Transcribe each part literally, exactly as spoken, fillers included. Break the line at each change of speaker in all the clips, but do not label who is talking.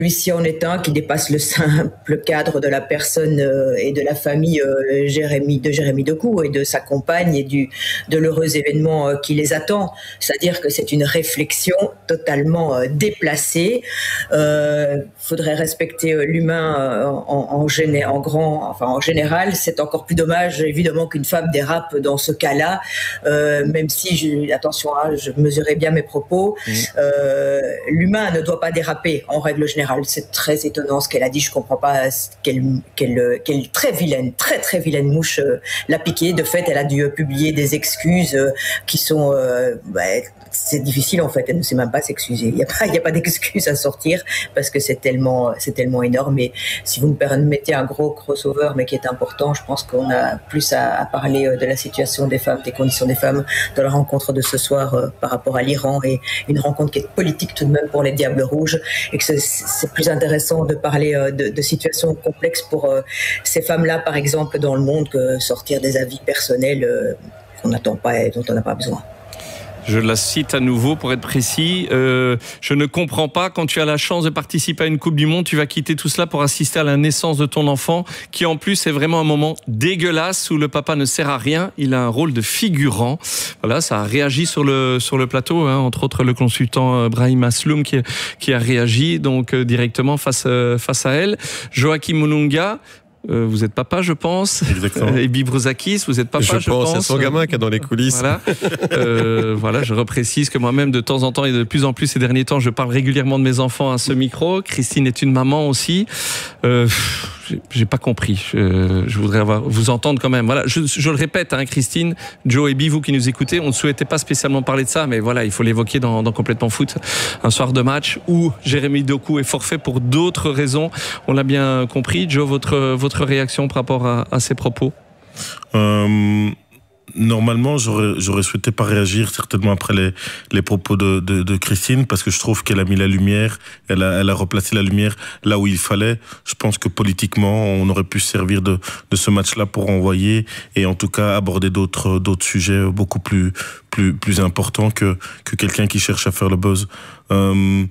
Celui-ci en est un qui dépasse le simple cadre de la personne euh, et de la famille euh, Jérémy, de Jérémy Doku et de sa compagne et du, de l'heureux événement euh, qui les attend. C'est-à-dire que c'est une réflexion totalement euh, déplacée. Il euh, faudrait respecter euh, l'humain euh, en, en, géné, en, grand, enfin, en général. C'est encore plus dommage, évidemment, qu'une femme dérape dans ce cas-là, euh, même si, je, attention, hein, je mesurais bien mes propos, mmh. euh, l'humain ne doit pas déraper en règle générale. C'est très étonnant ce qu'elle a dit. Je comprends pas quelle, quelle, quelle très vilaine, très très vilaine mouche euh, l'a piqué. De fait, elle a dû euh, publier des excuses euh, qui sont, euh, bah, c'est difficile en fait. Elle ne sait même pas s'excuser. Il n'y a pas, il y a pas d'excuses à sortir parce que c'est tellement, c'est tellement énorme. Et si vous me permettez un gros crossover, mais qui est important, je pense qu'on a plus à, à parler euh, de la situation des femmes, des conditions des femmes, de la rencontre de ce soir euh, par rapport à l'Iran et une rencontre qui est politique tout de même pour les Diables Rouges et que c'est, c'est plus intéressant de parler euh, de, de situations complexes pour euh, ces femmes-là, par exemple, dans le monde, que sortir des avis personnels euh, qu'on n'attend pas et dont on n'a pas besoin.
Je la cite à nouveau pour être précis. Euh, je ne comprends pas, quand tu as la chance de participer à une Coupe du Monde, tu vas quitter tout cela pour assister à la naissance de ton enfant, qui en plus est vraiment un moment dégueulasse où le papa ne sert à rien. Il a un rôle de figurant. Voilà, ça a réagi sur le sur le plateau, hein, entre autres le consultant Brahim Asloum qui qui a réagi donc euh, directement face euh, face à elle. Joachim Mununga. Euh, vous êtes papa, je pense.
Exactement.
Et Bibrozakis, vous êtes papa, je,
je
pense.
C'est son gamin qui est dans les coulisses.
Voilà. Euh, voilà, je reprécise que moi-même, de temps en temps et de plus en plus ces derniers temps, je parle régulièrement de mes enfants à ce micro. Christine est une maman aussi. Euh, j'ai pas compris. Je, je voudrais avoir, vous entendre quand même. Voilà, je, je le répète, hein, Christine, Joe et Bi, vous qui nous écoutez, on ne souhaitait pas spécialement parler de ça, mais voilà, il faut l'évoquer dans, dans Complètement Foot, un soir de match où Jérémy Doku est forfait pour d'autres raisons. On l'a bien compris. Joe, votre votre réaction par rapport à, à ces propos?
euh... Normalement, j'aurais, j'aurais souhaité pas réagir certainement après les, les propos de, de, de Christine, parce que je trouve qu'elle a mis la lumière, elle a, elle a replacé la lumière là où il fallait. Je pense que politiquement, on aurait pu se servir de, de ce match-là pour envoyer et en tout cas aborder d'autres, d'autres sujets beaucoup plus, plus, plus importants que, que quelqu'un qui cherche à faire le buzz. Euh,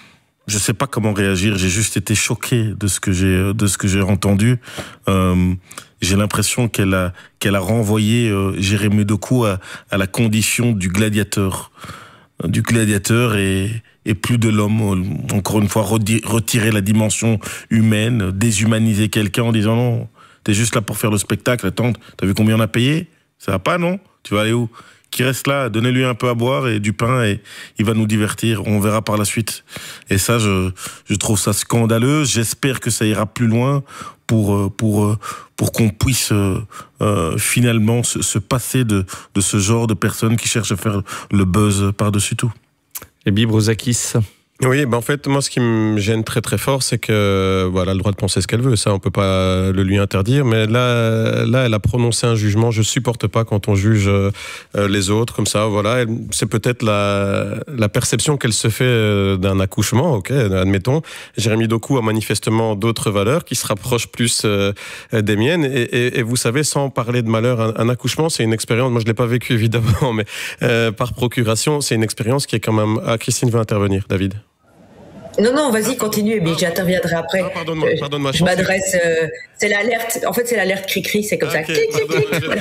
Je sais pas comment réagir. J'ai juste été choqué de ce que j'ai de ce que j'ai entendu. Euh, j'ai l'impression qu'elle a qu'elle a renvoyé euh, Jérémy Doku à, à la condition du gladiateur, du gladiateur et et plus de l'homme. Encore une fois, retirer la dimension humaine, déshumaniser quelqu'un en disant non, t'es juste là pour faire le spectacle. Attends, t'as vu combien on a payé? Ça va pas, non? Tu vas aller où? Qui reste là, donnez-lui un peu à boire et du pain et il va nous divertir. On verra par la suite. Et ça, je, je trouve ça scandaleux. J'espère que ça ira plus loin pour, pour, pour qu'on puisse euh, finalement se, se passer de, de ce genre de personnes qui cherchent à faire le buzz par-dessus tout.
Et Bibrozakis.
Oui, ben en fait, moi, ce qui me gêne très très fort, c'est que voilà, elle a le droit de penser ce qu'elle veut, ça, on peut pas le lui interdire. Mais là, là, elle a prononcé un jugement. Je supporte pas quand on juge euh, les autres comme ça. Voilà, elle, c'est peut-être la la perception qu'elle se fait euh, d'un accouchement. Ok, admettons. Jérémy Doku a manifestement d'autres valeurs qui se rapprochent plus euh, des miennes. Et, et, et vous savez, sans parler de malheur, un, un accouchement, c'est une expérience. Moi, je l'ai pas vécu évidemment, mais euh, par procuration, c'est une expérience qui est quand même. Ah, Christine veut intervenir, David.
Non, non, vas-y, continue, mais j'interviendrai après.
Ah, pardonne-moi, pardonne-moi.
Je, je m'adresse, euh, c'est l'alerte, en fait, c'est l'alerte cri-cri, c'est comme okay, ça. Clic, clic, clic, voilà.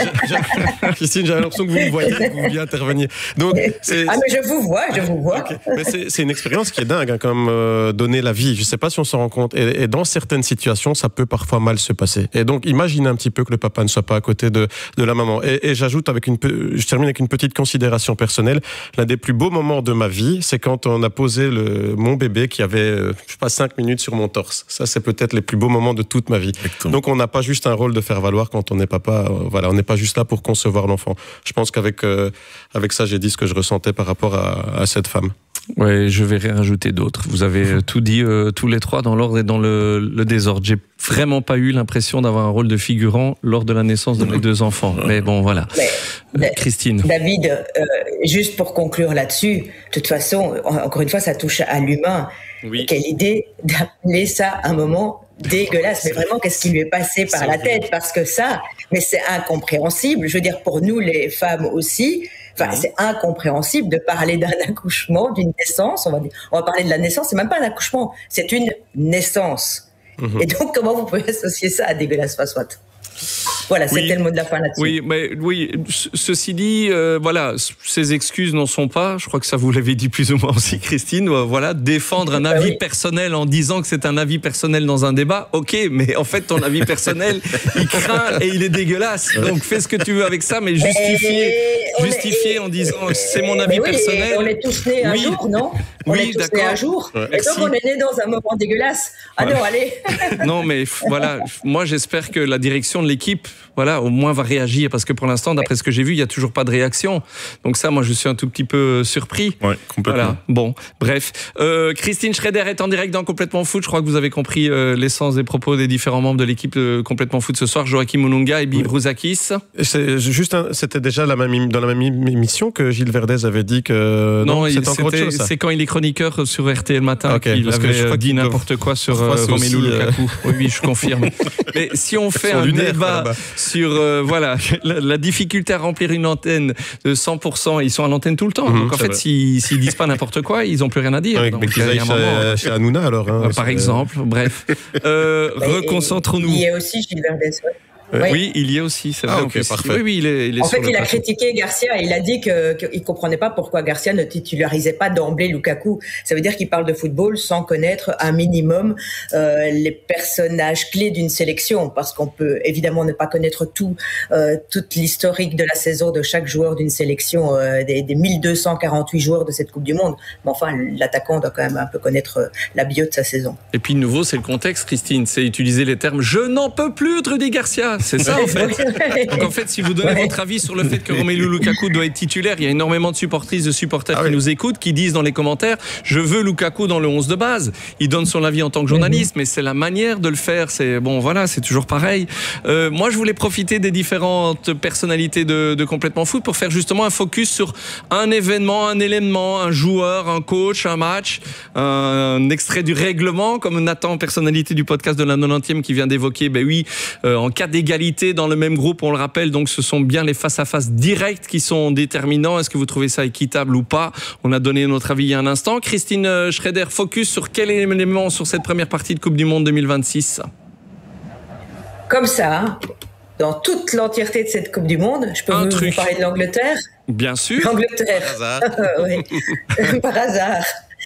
Christine, j'avais l'impression que vous me voyez, que vous vouliez intervenir. Donc, c'est,
ah, mais je vous vois, je vous vois.
Okay. Mais c'est, c'est une expérience qui est dingue, hein, comme euh, donner la vie. Je sais pas si on s'en rend compte. Et, et dans certaines situations, ça peut parfois mal se passer. Et donc, imaginez un petit peu que le papa ne soit pas à côté de, de la maman. Et, et j'ajoute avec une, je termine avec une petite considération personnelle. L'un des plus beaux moments de ma vie, c'est quand on a posé le, mon bébé qui avait, euh, je sais pas, cinq minutes sur mon torse. Ça, c'est peut-être les plus beaux moments de toute ma vie. Exactement. Donc, on n'a pas juste un rôle de faire valoir quand on n'est papa. Euh, voilà, on n'est pas juste là pour concevoir l'enfant. Je pense qu'avec euh, avec ça, j'ai dit ce que je ressentais par rapport à, à cette femme.
Ouais, je vais rajouter d'autres. Vous avez tout dit euh, tous les trois dans l'ordre et dans le, le désordre. J'ai vraiment pas eu l'impression d'avoir un rôle de figurant lors de la naissance de mes deux enfants. Mais bon, voilà. Mais, euh, Christine.
David, euh, juste pour conclure là-dessus, de toute façon, encore une fois, ça touche à l'humain. Oui. Quelle idée d'appeler ça un moment dégueulasse. Mais vraiment, qu'est-ce qui lui est passé par la tête? Parce que ça, mais c'est incompréhensible. Je veux dire, pour nous, les femmes aussi, Enfin, c'est incompréhensible de parler d'un accouchement, d'une naissance. On va, dire, on va parler de la naissance. C'est même pas un accouchement, c'est une naissance. Mmh. Et donc, comment vous pouvez associer ça à dégueulasse face soit? Voilà, c'était oui. le mot de la fin là-dessus.
Oui, mais oui. Ceci dit, euh, voilà, ces excuses n'en sont pas. Je crois que ça vous l'avez dit plus ou moins aussi, Christine. Voilà, défendre un avis ah oui. personnel en disant que c'est un avis personnel dans un débat. Ok, mais en fait, ton avis personnel, il craint et il est dégueulasse. Donc, fais ce que tu veux avec ça, mais justifier, justifier en disant c'est mon avis
oui,
personnel.
On est tous nés un oui. jour, non? On
oui,
est tous nés un jour. Ouais. Et donc, on est nés dans un moment dégueulasse. Ah ouais. non, allez.
Non, mais voilà, moi, j'espère que la direction de l'équipe, voilà, au moins va réagir, parce que pour l'instant, d'après ce que j'ai vu, il n'y a toujours pas de réaction. Donc ça, moi, je suis un tout petit peu surpris.
Oui, complètement.
Voilà. Bon, bref. Euh, Christine Schraeder est en direct dans Complètement Foot. Je crois que vous avez compris euh, l'essence des propos des différents membres de l'équipe de Complètement Foot ce soir. Joachim Mununga et Bill Brouzakis.
C'est juste un, c'était déjà la même, dans la même émission que Gilles Verdez avait dit que...
Non, non c'est encore autre chose, ça. C'est quand il est chroniqueur sur R T L Matin okay, qu'il avait je dit n'importe quoi sur euh, Romelu Lukaku. Euh... Oui, oui, je confirme. Mais si on fait un débat sur euh, voilà, la, la difficulté à remplir une antenne de cent pour cent, ils sont à l'antenne tout le temps. Mmh, donc en fait, s'ils, s'ils disent pas n'importe quoi, ils ont plus rien à dire.
Oui,
donc,
mais qu'ils aillent chez, chez Hanouna alors. Hein,
euh, par exemple, bref. Euh, bah, reconcentrons-nous.
Il y a aussi Gilles Verdez.
Euh, oui. oui, il y est aussi, c'est vrai.
Ah, okay, parfait.
Oui, oui, il est, il est
en fait, il a
plateau.
critiqué Garcia. Il a dit que, qu'il comprenait pas pourquoi Garcia ne titularisait pas d'emblée Lukaku. Ça veut dire qu'il parle de football sans connaître un minimum euh, les personnages clés d'une sélection, parce qu'on peut évidemment ne pas connaître tout, euh, toute l'historique de la saison de chaque joueur d'une sélection, euh, des, des mille deux cent quarante-huit joueurs de cette Coupe du Monde. Mais enfin, l'attaquant doit quand même un peu connaître la bio de sa saison.
Et puis, de nouveau, c'est le contexte, Christine. C'est utiliser les termes « je n'en peux plus de Rudy Garcia ». C'est ça, en fait. Donc, en fait, si vous donnez votre avis sur le fait que Romelu Lukaku doit être titulaire, il y a énormément de supportrices, de supporters ah oui. qui nous écoutent, qui disent dans les commentaires « Je veux Lukaku dans le onze de base ». Il donne son avis en tant que journaliste, mais c'est la manière de le faire. C'est bon, voilà, c'est toujours pareil. Euh, moi, je voulais profiter des différentes personnalités de, de Complètement Foot pour faire justement un focus sur un événement, un élément, un joueur, un coach, un match, un, un extrait du règlement, comme Nathan, personnalité du podcast de la quatre-vingtième, qui vient d'évoquer, ben oui, euh, en cas d'égalité dans le même groupe, on le rappelle, donc ce sont bien les face-à-face directs qui sont déterminants. Est-ce que vous trouvez ça équitable ou pas? On a donné notre avis il y a un instant. Christine Schraeder, focus sur quel élément sur cette première partie de Coupe du Monde deux mille vingt-six?
Comme ça, dans toute l'entièreté de cette Coupe du Monde, je peux vous, vous parler de l'Angleterre?
Bien sûr.
L'Angleterre.
Par hasard.
oui. Par hasard.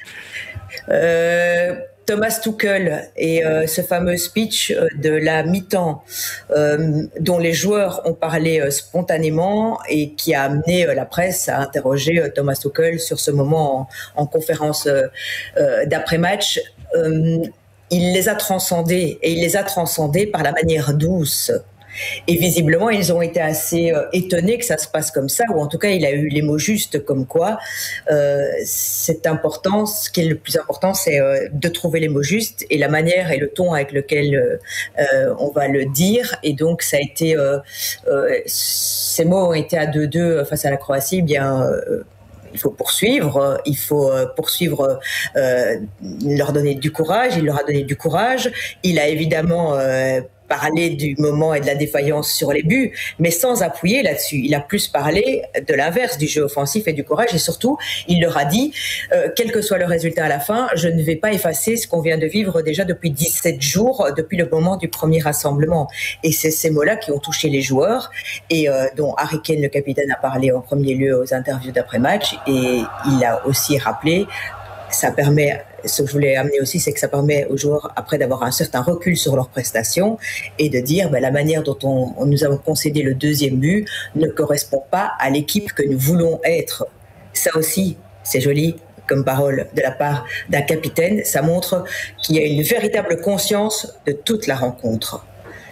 Euh... Thomas Tuchel et euh, ce fameux speech euh, de la mi-temps euh, dont les joueurs ont parlé euh, spontanément et qui a amené euh, la presse à interroger euh, Thomas Tuchel sur ce moment en, en conférence euh, euh, d'après-match. Euh, il les a transcendés et il les a transcendés par la manière douce. Et visiblement, ils ont été assez euh, étonnés que ça se passe comme ça, ou en tout cas, il a eu les mots justes comme quoi euh, c'est important, ce qui est le plus important, c'est euh, de trouver les mots justes et la manière et le ton avec lequel euh, euh, on va le dire. Et donc, ça a été, euh, euh, ces mots ont été à deux deux face à la Croatie, bien... Euh, il faut poursuivre, il faut poursuivre, euh, leur donner du courage, il leur a donné du courage. Il a évidemment euh, parlé du moment et de la défaillance sur les buts, mais sans appuyer là-dessus. Il a plus parlé de l'inverse, du jeu offensif et du courage, et surtout, il leur a dit, euh, quel que soit le résultat à la fin, je ne vais pas effacer ce qu'on vient de vivre déjà depuis dix-sept jours, depuis le moment du premier rassemblement. Et c'est ces mots-là qui ont touché les joueurs, et euh, dont Harry Kane, le capitaine, a parlé en premier lieu aux interviews d'après-match, et il a aussi rappelé, ça permet... Ce que je voulais amener aussi, c'est que ça permet aux joueurs, après d'avoir un certain recul sur leurs prestations, et de dire ben, la manière dont on, on nous avons concédé le deuxième but ne correspond pas à l'équipe que nous voulons être. Ça aussi, c'est joli comme parole de la part d'un capitaine. Ça montre qu'il y a une véritable conscience de toute la rencontre.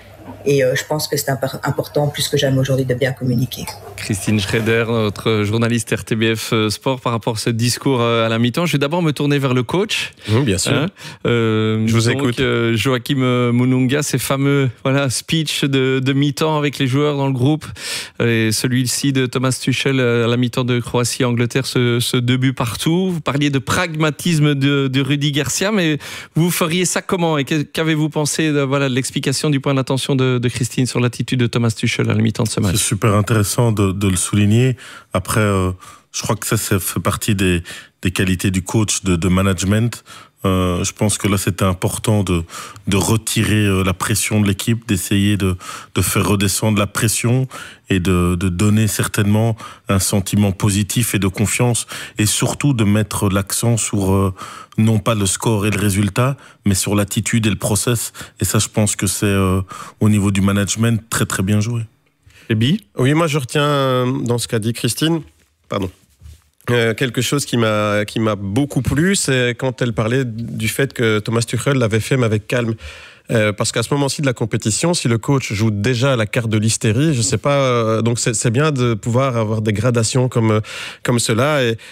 Et euh, je pense que c'est imp- important, plus que jamais aujourd'hui, de bien communiquer.
Christine Schraeder, notre journaliste R T B F Sport, par rapport à ce discours à la mi-temps. Je vais d'abord me tourner vers le coach.
Mmh, bien sûr. Hein
euh,
je vous
donc,
écoute.
Euh, Joachim Mununga, ces fameux voilà, speech de, de mi-temps avec les joueurs dans le groupe. Et celui-ci de Thomas Tuchel à la mi-temps de Croatie-Angleterre, ce, ce deux buts partout. Vous parliez de pragmatisme de, de Rudy Garcia, mais vous feriez ça comment? Et qu'avez-vous pensé de, voilà, de l'explication du point d'attention de, de Christine sur l'attitude de Thomas Tuchel à la mi-temps de ce match?
C'est super intéressant de de, de le souligner. Après, euh, je crois que ça, ça fait partie des, des qualités du coach de, de management. Euh, je pense que là, c'était important de, de retirer euh, la pression de l'équipe, d'essayer de, de faire redescendre la pression et de, de donner certainement un sentiment positif et de confiance, et surtout de mettre l'accent sur euh, non pas le score et le résultat, mais sur l'attitude et le process. Et ça, je pense que c'est euh, au niveau du management très très bien joué.
Et Bi ?
Oui, moi je retiens dans ce qu'a dit Christine, pardon. Euh, quelque chose qui m'a qui m'a beaucoup plu, c'est quand elle parlait du fait que Thomas Tuchel l'avait fait mais avec calme. Euh, parce qu'à ce moment-ci de la compétition, si le coach joue déjà la carte de l'hystérie, je sais pas, euh, donc c'est, c'est bien de pouvoir avoir des gradations comme comme cela. Et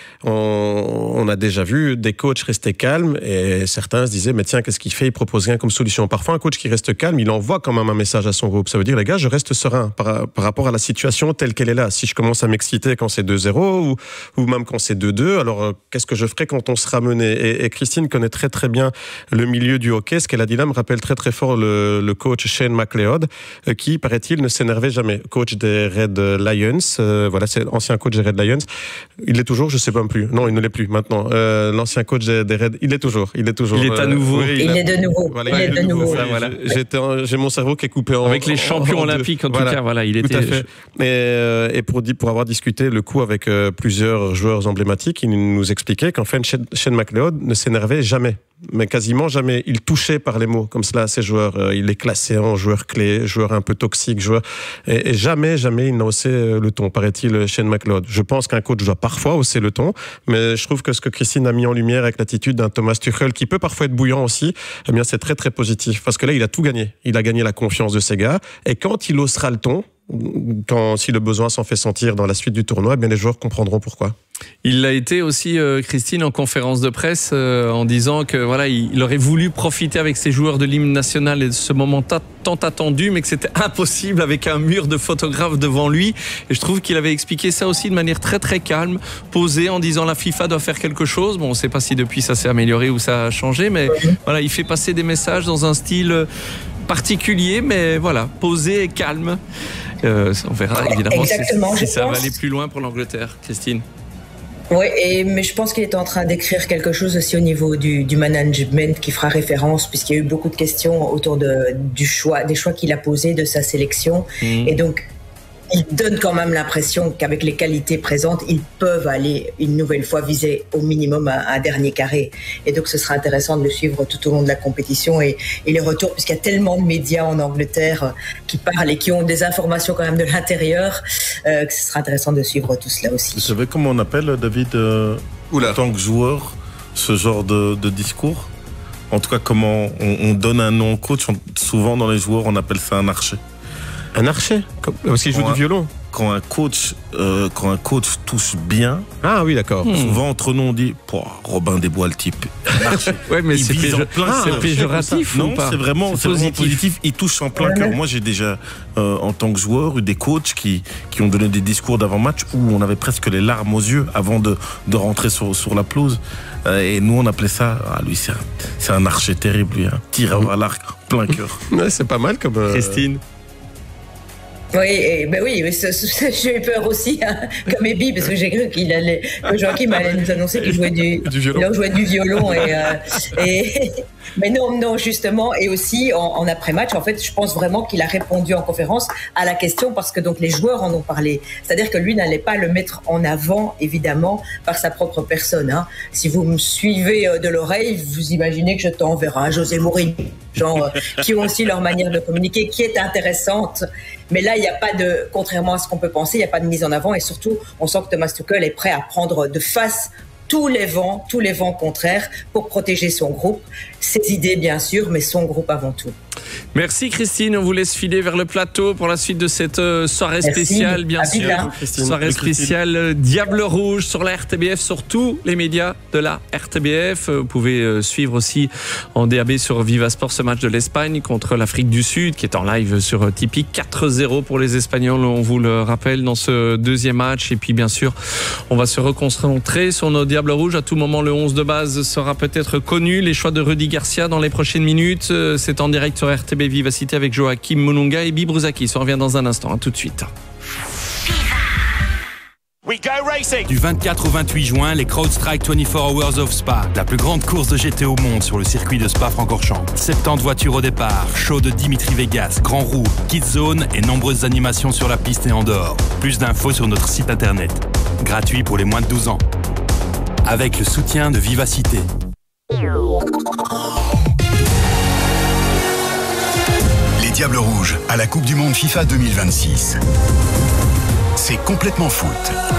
on, on a déjà vu des coachs rester calmes et certains se disaient mais tiens, qu'est-ce qu'il fait ? Il propose rien comme solution. Parfois, un coach qui reste calme, il envoie quand même un message à son groupe. Ça veut dire les gars, je reste serein par, par rapport à la situation telle qu'elle est là. Si je commence à m'exciter quand c'est deux zéro ou ou même quand c'est deux deux, alors euh, qu'est-ce que je ferai quand on sera mené ? Et, et Christine connaît très très bien le milieu du hockey. Ce qu'elle a dit là me rappelle très très fort le, le coach Shane McLeod, euh, qui, paraît-il, ne s'énervait jamais. Coach des Red Lions, euh, voilà, c'est l'ancien coach des Red Lions. Il l'est toujours, je sais pas plus. Non, il ne l'est plus maintenant. Euh, l'ancien coach des, des Red, il est toujours, il est toujours.
Il est à nouveau.
Euh, oui, il, il est de nouveau.
Voilà,
il, il est de nouveau. nouveau.
Ça, voilà. J'étais, j'ai mon cerveau qui est coupé en.
Avec les champions en, en olympiques, en tout voilà. cas, voilà, il était.
Tout à fait. Et, euh, et pour pour avoir discuté le coup avec euh, plusieurs joueurs emblématiques, il nous expliquait qu'en fait, Shane McLeod ne s'énervait jamais. Mais quasiment jamais. Il touchait par les mots comme cela à ses joueurs. Il les classait en joueurs clés, joueurs un peu toxiques, joueurs... Et, et jamais, jamais il n'a haussé le ton, paraît-il, Shane McLeod. Je pense qu'un coach doit parfois hausser le ton, mais je trouve que ce que Christine a mis en lumière avec l'attitude d'un Thomas Tuchel, qui peut parfois être bouillant aussi, eh bien c'est très très positif. Parce que là, il a tout gagné. Il a gagné la confiance de ses gars. Et quand il haussera le ton, quand, si le besoin s'en fait sentir dans la suite du tournoi, eh bien les joueurs comprendront pourquoi.
Il l'a été aussi, euh, Christine, en conférence de presse, euh, en disant que voilà, il, il aurait voulu profiter avec ses joueurs de l'hymne national et de ce moment ta- tant attendu, mais que c'était impossible avec un mur de photographes devant lui. Et je trouve qu'il avait expliqué ça aussi de manière très très calme, posée, en disant la FIFA doit faire quelque chose. Bon, on ne sait pas si depuis ça s'est amélioré ou ça a changé, mais voilà, il fait passer des messages dans un style particulier, mais voilà, posé et calme. Euh, on verra évidemment si, si ça va aller plus loin pour l'Angleterre, Christine.
Oui, et, mais je pense qu'il est en train d'écrire quelque chose aussi au niveau du, du management qui fera référence, puisqu'il y a eu beaucoup de questions autour de, du choix, des choix qu'il a posés, de sa sélection. Mmh. Et donc, il donne quand même l'impression qu'avec les qualités présentes, ils peuvent aller une nouvelle fois viser au minimum un, un dernier carré. Et donc, ce sera intéressant de le suivre tout au long de la compétition et, et les retours, puisqu'il y a tellement de médias en Angleterre qui parlent et qui ont des informations quand même de l'intérieur, euh, que ce sera intéressant de suivre tout cela aussi.
Vous savez comment on appelle, David, euh, en tant que joueur, ce genre de, de discours ? En tout cas, comment on, on donne un nom au coach. On, souvent, dans les joueurs, on appelle ça un archer.
Un archer, parce qu'il joue du violon.
Quand un coach, euh, quand un coach touche bien.
Ah oui, d'accord.
Hmm. Souvent entre nous on dit, Robin des Bois le type.
Ouais, mais c'est, péjo- ah, c'est péjoratif
non,
ou pas ?
c'est vraiment, c'est, c'est vraiment positif. Il touche en plein cœur. Moi, j'ai déjà, euh, en tant que joueur, eu des coachs qui qui ont donné des discours d'avant-match où on avait presque les larmes aux yeux avant de de rentrer sur sur la pelouse. Euh, et nous, on appelait ça. Ah, lui, c'est un, c'est un archer terrible, lui, un tireur à l'arc plein cœur.
Ouais, c'est pas mal comme. Euh...
Christine.
Oui, et, ben oui, mais c'est, c'est, j'ai eu peur aussi, hein, comme Ebi, parce que j'ai cru qu'il allait, que Joachim allait nous annoncer qu'il jouait du, du violon. Il jouait du violon et, euh, et, mais non, non, justement, et aussi en, en après-match, en fait, je pense vraiment qu'il a répondu en conférence à la question parce que donc les joueurs en ont parlé. C'est-à-dire que lui n'allait pas le mettre en avant, évidemment, par sa propre personne. Hein. Si vous me suivez de l'oreille, vous imaginez que je t'enverrai un José Mourinho, genre qui ont aussi leur manière de communiquer, qui est intéressante. Mais là, il n'y a pas de, contrairement à ce qu'on peut penser, il n'y a pas de mise en avant et surtout, on sent que Thomas Tuchel est prêt à prendre de face tous les vents, tous les vents contraires pour protéger son groupe, ses idées bien sûr, mais son groupe avant tout.
Merci Christine, on vous laisse filer vers le plateau pour la suite de cette euh, soirée
Merci.
spéciale, bien
Merci,
sûr.
Christine.
Soirée spéciale euh, Diable Rouge sur la R T B F, sur tous les médias de la R T B F. Vous pouvez euh, suivre aussi en D A B sur Viva Sport ce match de l'Espagne contre l'Afrique du Sud, qui est en live sur euh, Tipeee. quatre zéro pour les Espagnols, on vous le rappelle, dans ce deuxième match. Et puis bien sûr, on va se reconcentrer sur nos Diables Rouges. À tout moment, le onze de base sera peut-être connu. Les choix de Rudy Garcia dans les prochaines minutes. C'est en direct sur R T B Vivacité avec Joachim Mununga et Bi Bruzakis. On revient dans un instant. À tout de suite. Viva.
Du vingt-quatre au vingt-huit juin, les CrowdStrike vingt-quatre Hours of Spa, la plus grande course de G T au monde sur le circuit de Spa-Francorchamps. soixante-dix voitures au départ, show de Dimitri Vegas, Grand Roue, Kids Zone et nombreuses animations sur la piste et en dehors. Plus d'infos sur notre site internet. Gratuit pour les moins de douze ans. Avec le soutien de Vivacité.
Les Diables Rouges à la Coupe du Monde FIFA deux mille vingt-six. C'est complètement foot.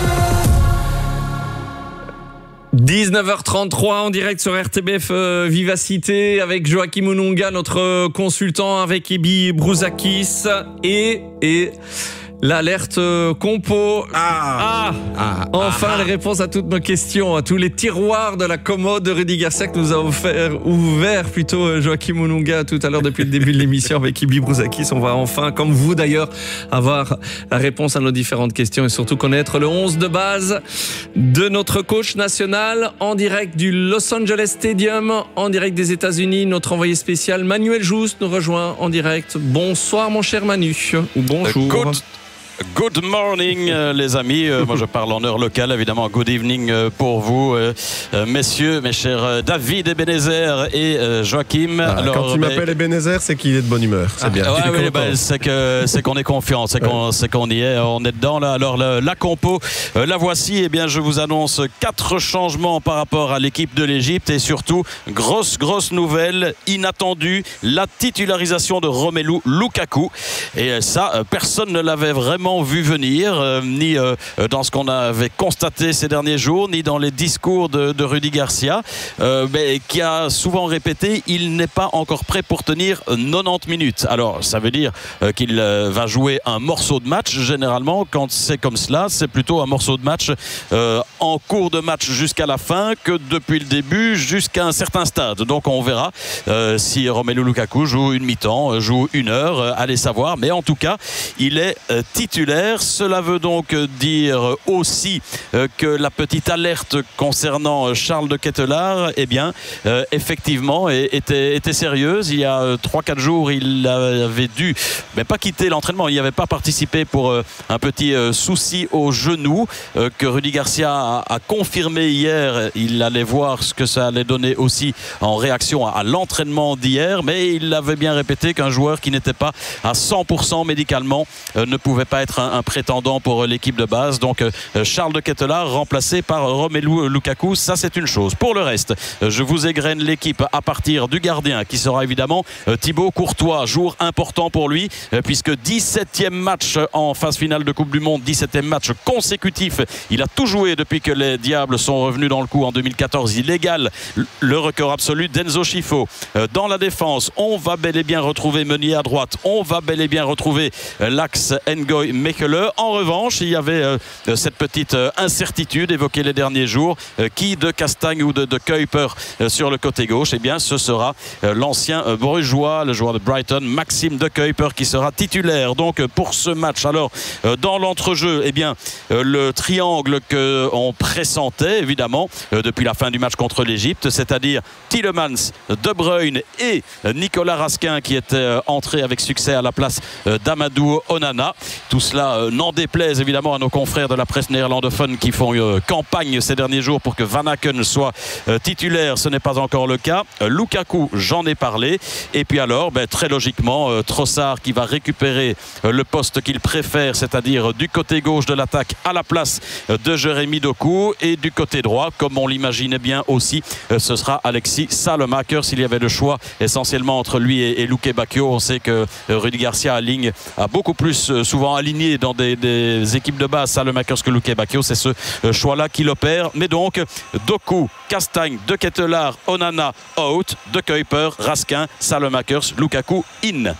dix-neuf heures trente-trois en direct sur R T B F euh, Vivacité avec Joachim Onunga, notre consultant, avec Ibi Brouzakis et et l'alerte euh, compo. Ah, ah, ah Enfin ah, les réponses à toutes nos questions, à tous les tiroirs de la commode de Rudy Garcia que nous a offert, ouvert plutôt Joachim Onunga tout à l'heure depuis le début de l'émission avec Ibi Brouzakis. On va enfin, comme vous d'ailleurs, avoir la réponse à nos différentes questions et surtout connaître le onze de base de notre coach national en direct du Los Angeles Stadium, en direct des États-Unis. Notre envoyé spécial Manuel Jouste nous rejoint en direct. Bonsoir mon cher Manu, ou bonjour.
Good. Good morning euh, les amis, euh, moi je parle en heure locale évidemment, good evening euh, pour vous euh, euh, messieurs, mes chers euh, David Ebenezer et euh, Joachim.
Ah, Alors, quand tu mais... m'appelles Ebenezer, c'est qu'il est de bonne humeur, c'est ah, bien.
Ouais, ouais, bah, c'est que c'est qu'on est confiant, c'est qu'on ouais. c'est qu'on y est, on est dedans là. Alors la, la compo, euh, la voici. Eh bien je vous annonce quatre changements par rapport à l'équipe de l'Égypte et surtout grosse grosse nouvelle inattendue, la titularisation de Romelu Lukaku. Et ça, euh, personne ne l'avait vraiment vu venir, euh, ni euh, dans ce qu'on avait constaté ces derniers jours, ni dans les discours de, de Rudy Garcia, euh, mais qui a souvent répété il n'est pas encore prêt pour tenir quatre-vingt-dix minutes. Alors ça veut dire euh, qu'il euh, va jouer un morceau de match. Généralement quand c'est comme cela, c'est plutôt un morceau de match euh, en cours de match jusqu'à la fin que depuis le début jusqu'à un certain stade. Donc on verra euh, si Romelu Lukaku joue une mi-temps, joue une heure, euh, allez savoir, mais en tout cas il est euh, titulaire. Cela veut donc dire aussi que la petite alerte concernant Charles de Ketelaere, eh bien, euh, effectivement, était, était sérieuse. Il y a trois quatre jours, il avait dû, mais pas quitter l'entraînement. Il n'y avait pas participé pour euh, un petit euh, souci au genou euh, que Rudy Garcia a, a confirmé hier. Il allait voir ce que ça allait donner aussi en réaction à, à l'entraînement d'hier, mais il avait bien répété qu'un joueur qui n'était pas à cent pour cent médicalement euh, ne pouvait pas être Un, un prétendant pour l'équipe de base. Donc euh, Charles de Ketelaere remplacé par Romelu Lukaku, ça c'est une chose. Pour le reste, euh, je vous égrène l'équipe à partir du gardien qui sera évidemment euh, Thibaut Courtois. Jour important pour lui euh, puisque dix-septième match en phase finale de Coupe du Monde, dix-septième match consécutif. Il a tout joué depuis que les Diables sont revenus dans le coup en deux mille quatorze. Il égale le record absolu d'Enzo Scifo. Euh, dans la défense, on va bel et bien retrouver Meunier à droite. On va bel et bien retrouver euh, l'axe Ngoy Mekele. En revanche, il y avait euh, cette petite euh, incertitude évoquée les derniers jours. Euh, qui de Castagne ou de, de Kuiper euh, sur le côté gauche? Eh bien, ce sera euh, l'ancien euh, brugeois, le joueur de Brighton, Maxime de Kuiper, qui sera titulaire donc euh, pour ce match. Alors, euh, dans l'entrejeu, eh bien, euh, le triangle qu'on pressentait, évidemment, euh, depuis la fin du match contre l'Égypte, c'est-à-dire Tielemans, De Bruyne et euh, Nicolas Raskin, qui était euh, entré avec succès à la place euh, d'Amadou Onana. Tout cela euh, n'en déplaise évidemment à nos confrères de la presse néerlandophone qui font euh, campagne ces derniers jours pour que Van Aken soit euh, titulaire. Ce n'est pas encore le cas. euh, Lukaku, j'en ai parlé. Et puis alors, ben, très logiquement, euh, Trossard qui va récupérer euh, le poste qu'il préfère, c'est-à-dire euh, du côté gauche de l'attaque à la place euh, de Jérémy Doku, et du côté droit, comme on l'imaginait bien aussi, euh, ce sera Alexis Salemaker. S'il y avait le choix essentiellement entre lui et, et Luke Bacchio, on sait que euh, Rudy Garcia aligne, a beaucoup plus euh, souvent aligné dans des, des équipes de base Salemaker que Luke Bacchio. C'est ce euh, choix-là qu'il opère. Mais donc, Doku, Castagne, De Ketelaere, Onana, out, De Kuiper, Raskin, Salemaker, Lukaku, in.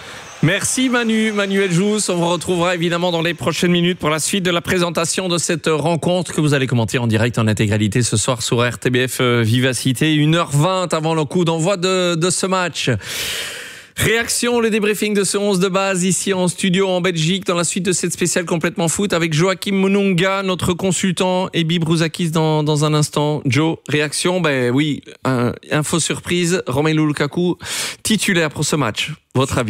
Merci Manu, Manuel Jousse. On vous retrouvera évidemment dans les prochaines minutes pour la suite de la présentation de cette rencontre que vous allez commenter en direct en intégralité ce soir sur R T B F Vivacité. une heure vingt avant le coup d'envoi de, de ce match. Réaction, le débriefing de ce onze de base ici en studio en Belgique dans la suite de cette spéciale complètement foot avec Joachim Onunga, notre consultant, et Ibi Brouzakis dans, dans un instant. Joe, réaction, ben oui, un, info surprise, Romelu Lukaku titulaire pour ce match. Votre avis?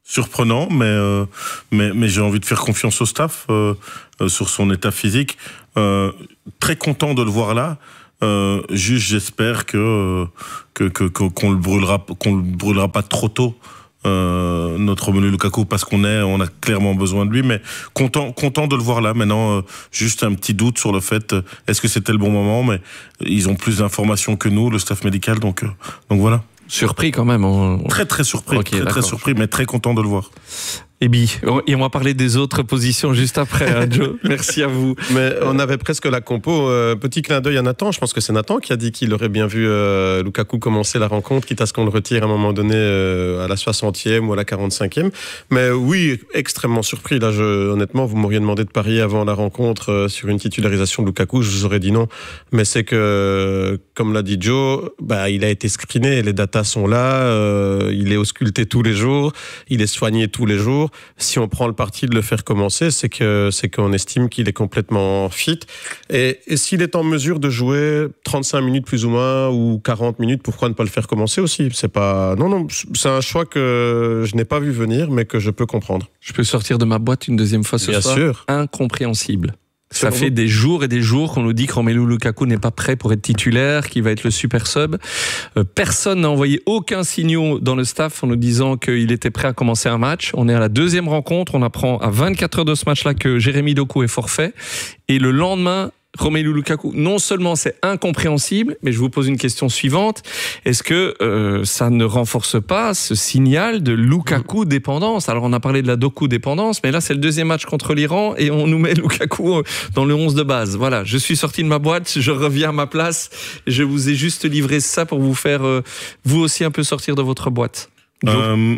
surprenant, mais, euh, mais, mais j'ai envie de faire confiance au staff euh, euh, sur son état physique. Euh, très content de le voir là. Euh, juste, j'espère que, que, que, que qu'on le brûlera, qu'on le brûlera pas trop tôt. Euh, notre Romelu Lukaku, parce qu'on est, on a clairement besoin de lui, mais content, content de le voir là. Maintenant, euh, juste un petit doute sur le fait, euh, est-ce que c'était le bon moment, mais ils ont plus d'informations que nous, le staff médical, donc, euh, donc voilà.
Surpris quand même. On...
Très très surpris,
okay,
très très surpris, mais très content de le voir.
Et Bi, et on va parler des autres positions juste après, hein, Joe. Merci à vous.
Mais on avait presque la compo. Euh, petit clin d'œil à Nathan. Je pense que c'est Nathan qui a dit qu'il aurait bien vu euh, Lukaku commencer la rencontre, quitte à ce qu'on le retire à un moment donné euh, à la soixantième ou à la quarante-cinquième. Mais oui, extrêmement surpris. Là, je, honnêtement, vous m'auriez demandé de parier avant la rencontre euh, sur une titularisation de Lukaku, je vous aurais dit non. Mais c'est que, comme l'a dit Joe, bah, il a été screené. Les datas sont là. Euh, il est ausculté tous les jours. Il est soigné tous les jours. Si on prend le parti de le faire commencer, c'est que c'est qu'on estime qu'il est complètement fit. Et, et s'il est en mesure de jouer trente-cinq minutes plus ou moins ou quarante minutes, pourquoi ne pas le faire commencer aussi ? C'est pas non non, c'est un choix que je n'ai pas vu venir, mais que je peux comprendre.
Je peux sortir de ma boîte une deuxième fois ce
Bien
soir.
sûr.
Incompréhensible. Ça fait des jours et des jours qu'on nous dit que Romelu Lukaku n'est pas prêt pour être titulaire, qu'il va être le super sub. Euh, personne n'a envoyé aucun signal dans le staff en nous disant qu'il était prêt à commencer un match. On est à la deuxième rencontre, on apprend à vingt-quatre heures de ce match-là que Jérémy Doku est forfait. Et le lendemain, Romelu Lukaku, non seulement c'est incompréhensible, mais je vous pose une question suivante. Est-ce que euh, ça ne renforce pas ce signal de Lukaku dépendance ? Alors on a parlé de la Doku dépendance, mais là c'est le deuxième match contre l'Iran et on nous met Lukaku dans le onze de base. Voilà, je suis sorti de ma boîte, je reviens à ma place. Je vous ai juste livré ça pour vous faire, euh, vous aussi, un peu sortir de votre boîte.
Euh,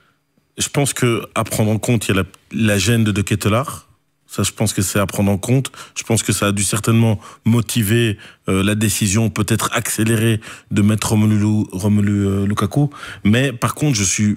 je pense que à prendre en compte, il y a la, la gêne de De Ketelaere. Ça, je pense que c'est à prendre en compte. Je pense que ça a dû certainement motiver euh, la décision, peut-être accélérer, de mettre Romelu, Romelu euh, Lukaku. Mais par contre, je suis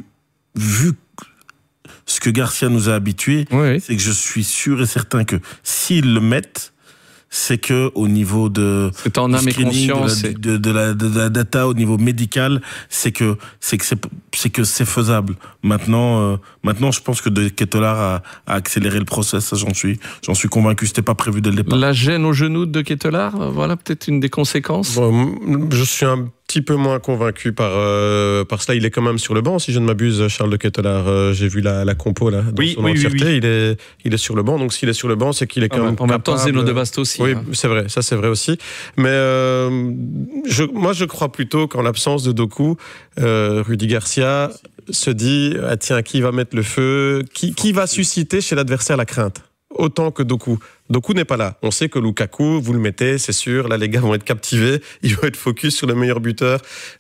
vu ce que Garcia nous a habitués, oui. C'est que je suis sûr et certain que s'ils le mettent, c'est que au niveau de
c'est en âme et conscience,
de la, de, de, la, de la data, au niveau médical, c'est que c'est que c'est c'est que c'est faisable. Maintenant, euh, maintenant, je pense que De Ketelaere a, a accéléré le process. Ça, j'en suis, j'en suis convaincu. C'était pas prévu dès le départ.
La gêne au genou de De Ketelaere, voilà peut-être une des conséquences.
Bon, je suis un petit peu moins convaincu par euh, par cela. Il est quand même sur le banc, si je ne m'abuse, Charles De Ketelaere. Euh, j'ai vu la, la compo là dans
oui,
son
oui,
entièreté.
Oui, oui.
Il est il est sur le banc. Donc s'il est sur le banc, c'est qu'il est quand
ah,
même
en même temps Zeno de Bast aussi.
Oui,
hein.
C'est vrai. Ça c'est vrai aussi. Mais euh, je, moi, je crois plutôt qu'en l'absence de Doku, euh, Rudy Garcia se dit ah, tiens, qui va mettre le feu, qui qui va susciter chez l'adversaire la crainte autant que Doku. Doku n'est pas là. On sait que Lukaku, vous le mettez, c'est sûr. Là, les gars vont être captivés. Ils vont être focus sur le meilleur buteur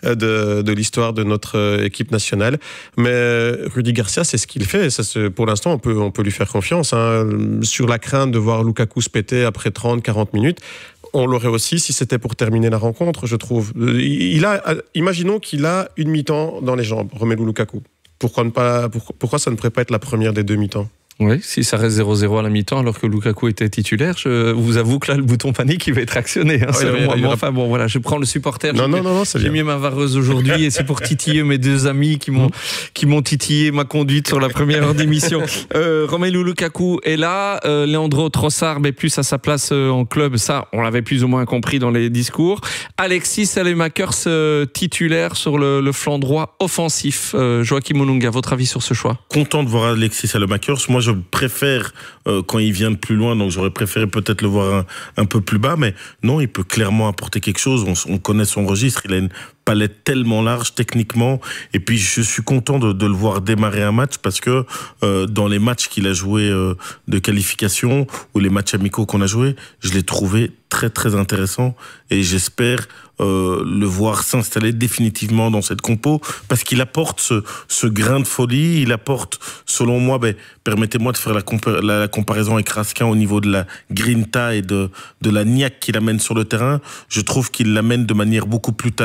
de, de l'histoire de notre équipe nationale. Mais Rudy Garcia, c'est ce qu'il fait. Ça, c'est, pour l'instant, on peut, on peut lui faire confiance. Hein. Sur la crainte de voir Lukaku se péter après trente, quarante minutes, on l'aurait aussi si c'était pour terminer la rencontre, je trouve. Il a, imaginons qu'il a une mi-temps dans les jambes, Romelu Lukaku. Pourquoi, ne pas, pourquoi, pourquoi ça ne pourrait pas être la première des deux mi-temps ?
Oui, si ça reste zéro zéro à la mi-temps alors que Lukaku était titulaire, je vous avoue que là le bouton panique il va être actionné. Hein,
ah,
selon
oui,
moi.
oui,
Bon,
oui,
enfin bon voilà, je prends le supporter.
Non, non, non, non, c'est
j'ai
bien.
mis ma vareuse aujourd'hui et c'est pour titiller mes deux amis qui m'ont qui m'ont titillé ma conduite sur la première heure d'émission. Euh, Romelu Lukaku est là, euh, Leandro Trossard mais plus à sa place euh, en club, ça on l'avait plus ou moins compris dans les discours. Alexis Saelemaekers euh, titulaire sur le, le flanc droit offensif. Euh, Joachim Olunga, votre avis sur ce choix ?
Content de voir Alexis Saelemaekers. Moi je préfère Euh, quand il vient de plus loin, donc j'aurais préféré peut-être le voir un, un peu plus bas, mais non, il peut clairement apporter quelque chose. On, on connaît son registre, il a une palette tellement large techniquement, et puis je suis content de, de le voir démarrer un match parce que euh, dans les matchs qu'il a joué euh, de qualification ou les matchs amicaux qu'on a joués, je l'ai trouvé très très intéressant et j'espère euh, le voir s'installer définitivement dans cette compo parce qu'il apporte ce, ce grain de folie, il apporte, selon moi, ben, permettez-moi de faire la, compa- la, la comparaison avec Raskin au niveau de la grinta et de, de la niaque qu'il amène sur le terrain. Je trouve qu'il l'amène de manière beaucoup plus talentueuse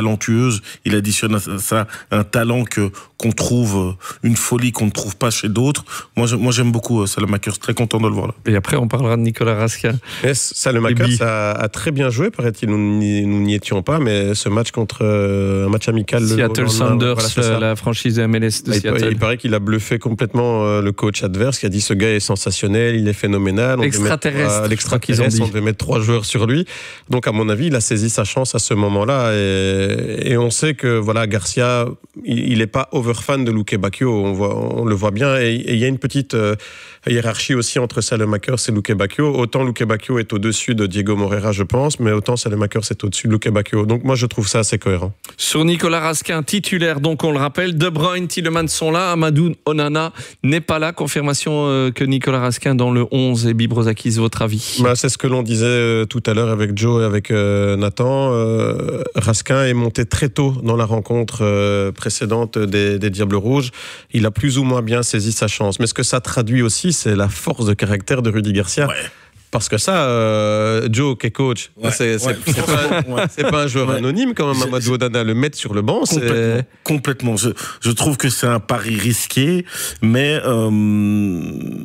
talentueuse. Il additionne à ça un talent que qu'on trouve, une folie qu'on ne trouve pas chez d'autres. Moi, je, moi j'aime beaucoup euh, Salamackers, très content de le voir là.
Et après, on parlera de Nicolas Raskin.
Salamackers a, a très bien joué, paraît-il. Nous n'y étions pas, mais ce match contre euh, un match amical.
Seattle
le,
Sounders, voilà, la franchise M L S de
il
Seattle.
Paraît, il paraît qu'il a bluffé complètement euh, le coach adverse, qui a dit ce gars est sensationnel, il est phénoménal.
L'extraterrestre.
Euh, l'extraterrestre, on devait mettre trois joueurs sur lui. Donc, à mon avis, il a saisi sa chance à ce moment-là. Et, et on sait que voilà, Garcia, il n'est pas over-fan de Luque Bacchio. On, voit, on le voit bien. Et il y a une petite euh, hiérarchie aussi entre Salamackers et Luque Bacchio. Autant Luque Bacchio est au-dessus de Diego Moreira, je pense, mais autant Salamackers est au-dessus de Luque Bacchio. Donc, moi, je trouve ça assez cohérent.
Sur Nicolas Raskin, titulaire, donc on le rappelle, De Bruyne, Tielemans sont là, Amadou Onana n'est pas là. Confirmation euh, que Nicolas Raskin dans le onze. Et Bibrozakis, votre avis?
Bah, c'est ce que l'on disait euh, tout à l'heure avec Joe et avec euh, Nathan. Euh, Raskin est monté très tôt dans la rencontre euh, précédente des, des Diables Rouges. Il a plus ou moins bien saisi sa chance. Mais ce que ça traduit aussi, c'est la force de caractère de Rudy Garcia.
Ouais.
Parce que ça, euh, Joe, qui est coach,
ouais,
c'est, c'est,
ouais.
c'est, pas, ouais. c'est pas un joueur ouais. anonyme quand même, Amadou Onana. Le mettre sur le banc,
complètement,
c'est...
Complètement. Je, je trouve que c'est un pari risqué, mais euh,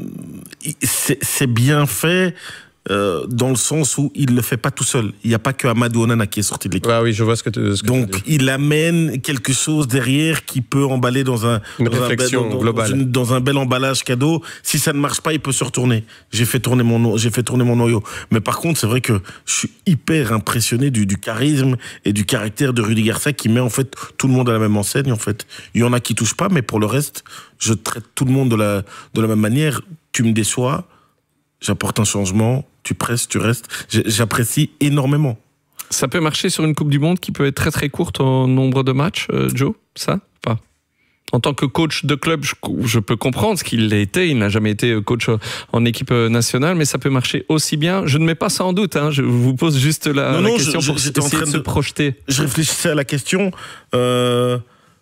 c'est, c'est bien fait. Euh, dans le sens où il le fait pas tout seul. Il n'y a pas que Amadou Onana qui est sorti de l'équipe.
Ah oui, je vois ce que tu ce que
Donc
tu
il amène quelque chose derrière qui peut emballer dans un
une
dans
réflexion
un bel, dans,
globale.
Dans, une, dans un bel emballage cadeau. Si ça ne marche pas, il peut se retourner. J'ai fait tourner mon j'ai fait tourner mon noyau. Mais par contre, c'est vrai que je suis hyper impressionné du, du charisme et du caractère de Rudy Garcia qui met en fait tout le monde à la même enseigne. En fait, il y en a qui touchent pas, mais pour le reste, je traite tout le monde de la de la même manière. Tu me déçois, j'apporte un changement. Tu presses, tu restes. J'apprécie énormément.
Ça peut marcher sur une Coupe du Monde qui peut être très très courte en nombre de matchs, euh, Joe, ça pas. En tant que coach de club, je, je peux comprendre ce qu'il a été. Il n'a jamais été coach en équipe nationale, mais ça peut marcher aussi bien. Je ne mets pas ça en doute. Hein. Je vous pose juste la,
non,
la
non,
question
je,
pour
je,
essayer en train de se projeter.
Je réfléchissais à la question. Euh...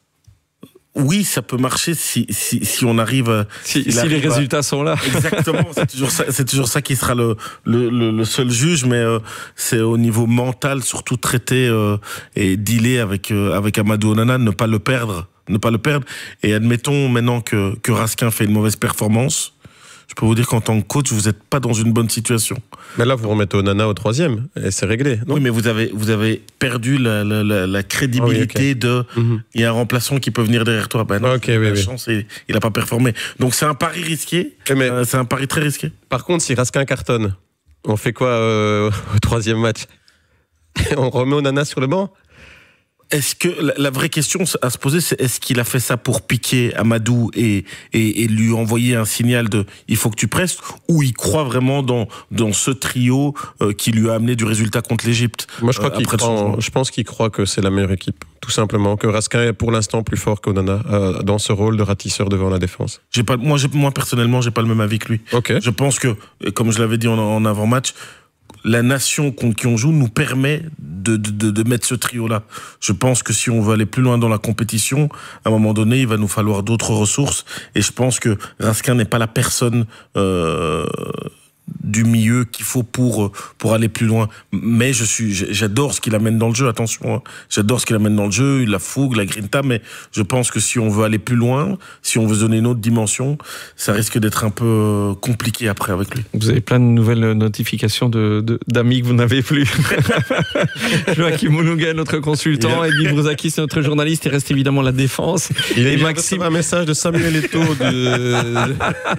Oui, ça peut marcher si, si, si on arrive à...
Si, si, si les résultats à... sont là.
Exactement, c'est toujours ça, c'est toujours ça qui sera le, le, le, le seul juge, mais euh, c'est au niveau mental, surtout traiter euh, et dealer avec, euh, avec Amadou Onana, ne pas le perdre. Ne pas le perdre. Et admettons maintenant que, que Raskin fait une mauvaise performance, je peux vous dire qu'en tant que coach, vous n'êtes pas dans une bonne situation.
Mais là, vous remettez Onana au troisième et c'est réglé. Non,
oui, mais vous avez, vous avez perdu la, la, la, la crédibilité ah oui, okay. de... Mm-hmm. Il y a un remplaçant qui peut venir derrière toi. Ben non,
okay, oui,
la
oui.
chance, et, il n'a pas performé. Donc c'est un pari risqué. Mais, euh, c'est un pari très risqué.
Par contre, si Raskin cartonne, on fait quoi euh, au troisième match? On remet Onana sur le banc?
Est-ce que la, la vraie question à se poser, c'est est-ce qu'il a fait ça pour piquer Amadou et, et, et lui envoyer un signal de il faut que tu presses, ou il croit vraiment dans, dans ce trio euh, qui lui a amené du résultat contre l'Égypte?
Moi, je, crois euh, qu'il croit, je pense qu'il croit que c'est la meilleure équipe, tout simplement, que Raskin est pour l'instant plus fort qu'Onana euh, dans ce rôle de ratisseur devant la défense.
J'ai pas, moi, j'ai, moi, personnellement, j'ai pas le même avis que lui.
Okay.
Je pense que, comme je l'avais dit en, en avant-match, la nation contre qui on joue nous permet de, de, de mettre ce trio-là. Je pense que si on veut aller plus loin dans la compétition, à un moment donné, il va nous falloir d'autres ressources. Et je pense que Raskin n'est pas la personne euh, du milieu qu'il faut pour, pour aller plus loin. Mais je suis, j'adore ce qu'il amène dans le jeu, attention. Hein. J'adore ce qu'il amène dans le jeu, la fougue, la grinta, mais je pense que si on veut aller plus loin, si on veut donner une autre dimension, ça risque d'être un peu compliqué après avec lui.
Vous avez plein de nouvelles notifications de, de, d'amis que vous n'avez plus. Joachim Mounouga, notre consultant, et Bibrozakis, notre journaliste. Il reste évidemment la défense.
Il et Maxime, un message de Samuel Eto'o. De...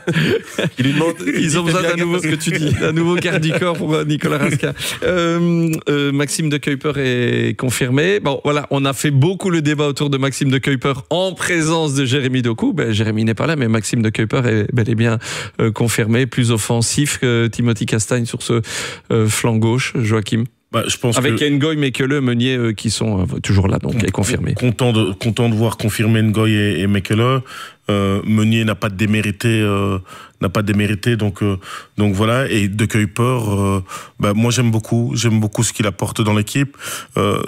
Il lui demande.
Ils ont besoin d'un nouveau, ce que tu dis, un nouveau garde du corps pour Nicolas Raskin. Euh, euh, Maxime de Kuyper est confirmé. Bon, voilà, on a fait beaucoup le débat autour de Maxime de Kuyper en présence de Jérémy Doku. Ben, Jérémy n'est pas là, mais Maxime de Kuyper est bel et bien euh, confirmé, plus offensif que Timothy Castagne sur ce euh, flanc gauche. Joachim.
Bah, je pense
Avec
que...
Ngoy, Mekele, Meunier euh, qui sont euh, toujours là, donc est confirmé.
Content de, content de voir confirmer Ngoy et, et Mekele. Euh, Meunier n'a pas démérité, euh, n'a pas démérité, donc euh, donc voilà. Et De Kuyper, euh, bah, moi j'aime beaucoup, j'aime beaucoup ce qu'il apporte dans l'équipe. Euh,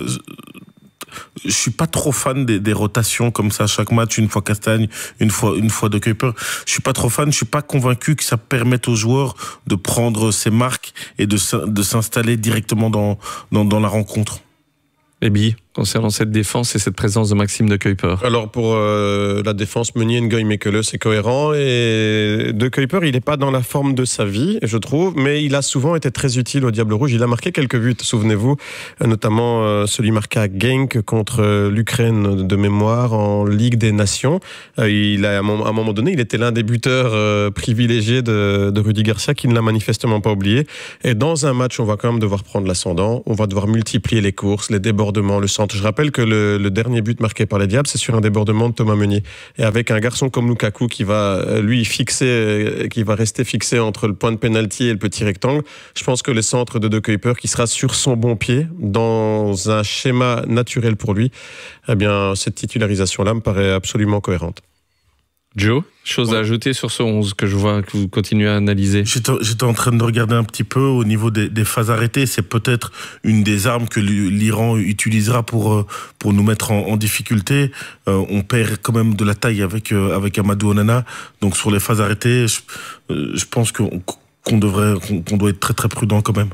je suis pas trop fan des, des rotations comme ça chaque match, une fois Castagne, une fois une fois De Kuyper. Je suis pas trop fan, je suis pas convaincu que ça permette aux joueurs de prendre ses marques et de de s'installer directement dans dans, dans la rencontre.
Et Bi, concernant cette défense et cette présence de Maxime de Kuyper?
Alors pour euh, la défense, Meunier, Ngoy, Mekele, c'est cohérent. Et de Kuyper, il n'est pas dans la forme de sa vie, je trouve, mais il a souvent été très utile au Diable Rouge. Il a marqué quelques buts, souvenez-vous, notamment euh, celui marqué à Genk contre l'Ukraine de mémoire en Ligue des Nations. Euh, il a, à un moment donné, il était l'un des buteurs euh, privilégiés de, de Rudy Garcia, qui ne l'a manifestement pas oublié. Et dans un match, on va quand même devoir prendre l'ascendant. On va devoir multiplier les courses, les débordements, le centre. Je rappelle que le, le dernier but marqué par les Diables, c'est sur un débordement de Thomas Meunier. Et avec un garçon comme Lukaku qui va, lui, fixer, qui va rester fixé entre le point de pénalty et le petit rectangle, je pense que le centre de De Kuyper, qui sera sur son bon pied, dans un schéma naturel pour lui, eh bien, cette titularisation-là me paraît absolument cohérente.
Joe, chose ouais. à ajouter sur ce onze que je vois que vous continuez à analyser?
J'étais, j'étais en train de regarder un petit peu au niveau des, des phases arrêtées. C'est peut-être une des armes que l'Iran utilisera pour, pour nous mettre en, en difficulté. Euh, on perd quand même de la taille avec, avec Amadou Onana. Donc sur les phases arrêtées, je, je pense qu'on, qu'on, devrait, qu'on doit être très très prudent quand même.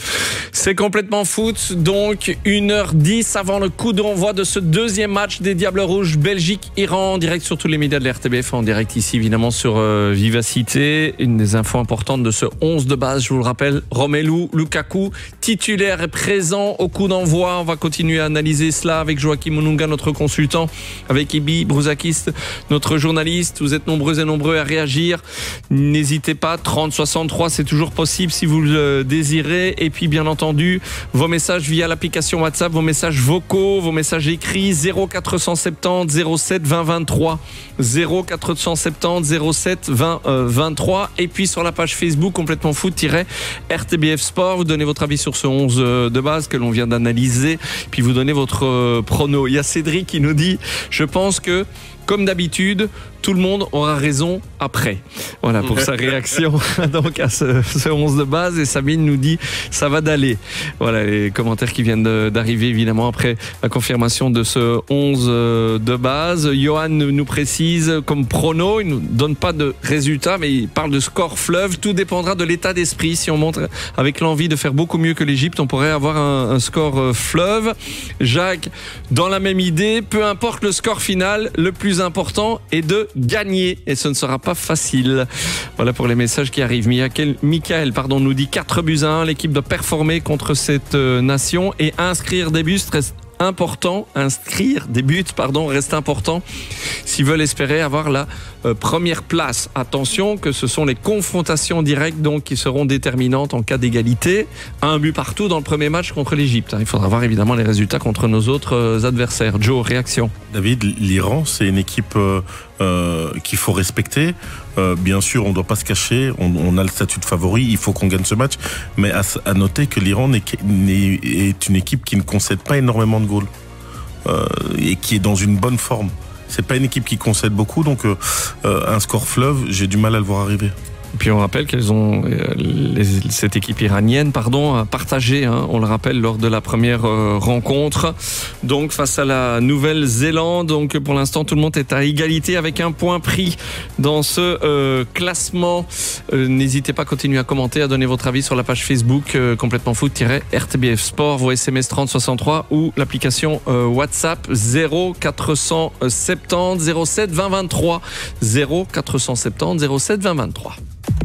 C'est complètement foot, donc une heure dix avant le coup d'envoi de ce deuxième match des Diables Rouges, Belgique-Iran, en direct sur tous les médias de la R T B F, en direct ici évidemment sur euh, Vivacité. Une des infos importantes de ce onze de base, je vous le rappelle, Romelu Lukaku, titulaire et présent au coup d'envoi. On va continuer à analyser cela avec Joachim Mununga, notre consultant, avec Ibi Brouzakis, notre journaliste. Vous êtes nombreux et nombreux à réagir. N'hésitez pas, trente soixante-trois, c'est toujours possible si vous le désirez. Et puis bien entendu, vos messages via l'application WhatsApp, vos messages vocaux, vos messages écrits, zéro quatre cent soixante-dix zéro sept vingt vingt-trois, zéro quatre cent soixante-dix zéro sept vingt vingt-trois. Et puis sur la page Facebook complètement foot-R T B F Sport, vous donnez votre avis sur ce onze de base que l'on vient d'analyser, puis vous donnez votre prono. Il y a Cédric qui nous dit, je pense que comme d'habitude, tout le monde aura raison après. Voilà pour sa réaction donc à ce, ce onze de base. Et Sabine nous dit ça va d'aller. Voilà les commentaires qui viennent de, d'arriver évidemment après la confirmation de ce onze de base. Johan nous précise comme prono, il ne nous donne pas de résultat, mais il parle de score fleuve. Tout dépendra de l'état d'esprit. Si on montre avec l'envie de faire beaucoup mieux que l'Égypte, on pourrait avoir un, un score fleuve. Jacques, dans la même idée, peu importe le score final, le plus important est de gagner et ce ne sera pas facile. Voilà pour les messages qui arrivent. Michael, Michael pardon, nous dit quatre buts à un. L'équipe doit performer contre cette nation et inscrire des buts reste important. Inscrire des buts, pardon, reste important s'ils veulent espérer avoir la euh, première place. Attention que ce sont les confrontations directes donc qui seront déterminantes en cas d'égalité. Un but partout dans le premier match contre l'Égypte. Il faudra voir évidemment les résultats contre nos autres euh, adversaires. Joe, réaction?
David, l'Iran, c'est une équipe euh, euh, qu'il faut respecter. Euh, bien sûr, on ne doit pas se cacher. On, on a le statut de favori. Il faut qu'on gagne ce match. Mais à, à noter que l'Iran n'est, n'est, est une équipe qui ne concède pas énormément de goals euh, et qui est dans une bonne forme. C'est pas une équipe qui concède beaucoup, donc euh, un score fleuve, j'ai du mal à le voir arriver.
Et puis on rappelle qu'elles ont les, cette équipe iranienne, pardon, a partagé, hein, on le rappelle lors de la première euh, rencontre. Donc face à la Nouvelle-Zélande, donc pour l'instant tout le monde est à égalité avec un point pris dans ce euh, classement. Euh, n'hésitez pas à continuer à commenter, à donner votre avis sur la page Facebook euh, complètement foot-R T B F Sport, vos S M S trente soixante-trois ou l'application euh, WhatsApp zéro quatre cent soixante-dix zéro sept vingt vingt-trois, zéro quatre cent soixante-dix zéro sept vingt vingt-trois.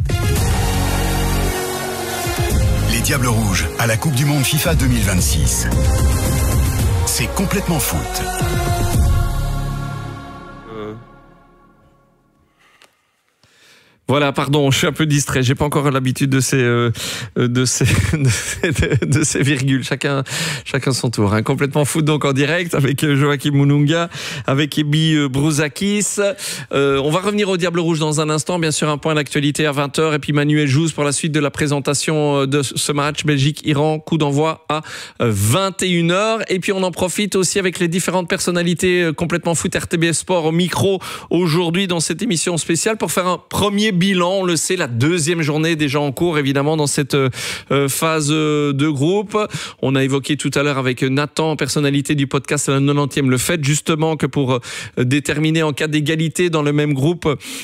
Les Diables Rouges à la Coupe du Monde FIFA deux mille vingt-six. C'est complètement foot.
Voilà, pardon, je suis un peu distrait. J'ai pas encore l'habitude de ces, euh, de ces, de ces, de, de ces virgules. Chacun, chacun son tour. Hein. Complètement foot donc en direct avec Joachim Mununga, avec Ibi Brouzakis. Euh, on va revenir au Diable Rouge dans un instant. Bien sûr, un point d'actualité à vingt heures et puis Manuel Jouze pour la suite de la présentation de ce match Belgique-Iran. Coup d'envoi à vingt et une heures. Et puis on en profite aussi avec les différentes personnalités complètement foot R T B Sport au micro aujourd'hui dans cette émission spéciale pour faire un premier bilan, on le sait, la deuxième journée déjà en cours, évidemment, dans cette euh, phase de groupe. On a évoqué tout à l'heure avec Nathan, personnalité du podcast à la quatre-vingt-dix-e, le fait justement que pour euh, déterminer en cas d'égalité dans le même groupe,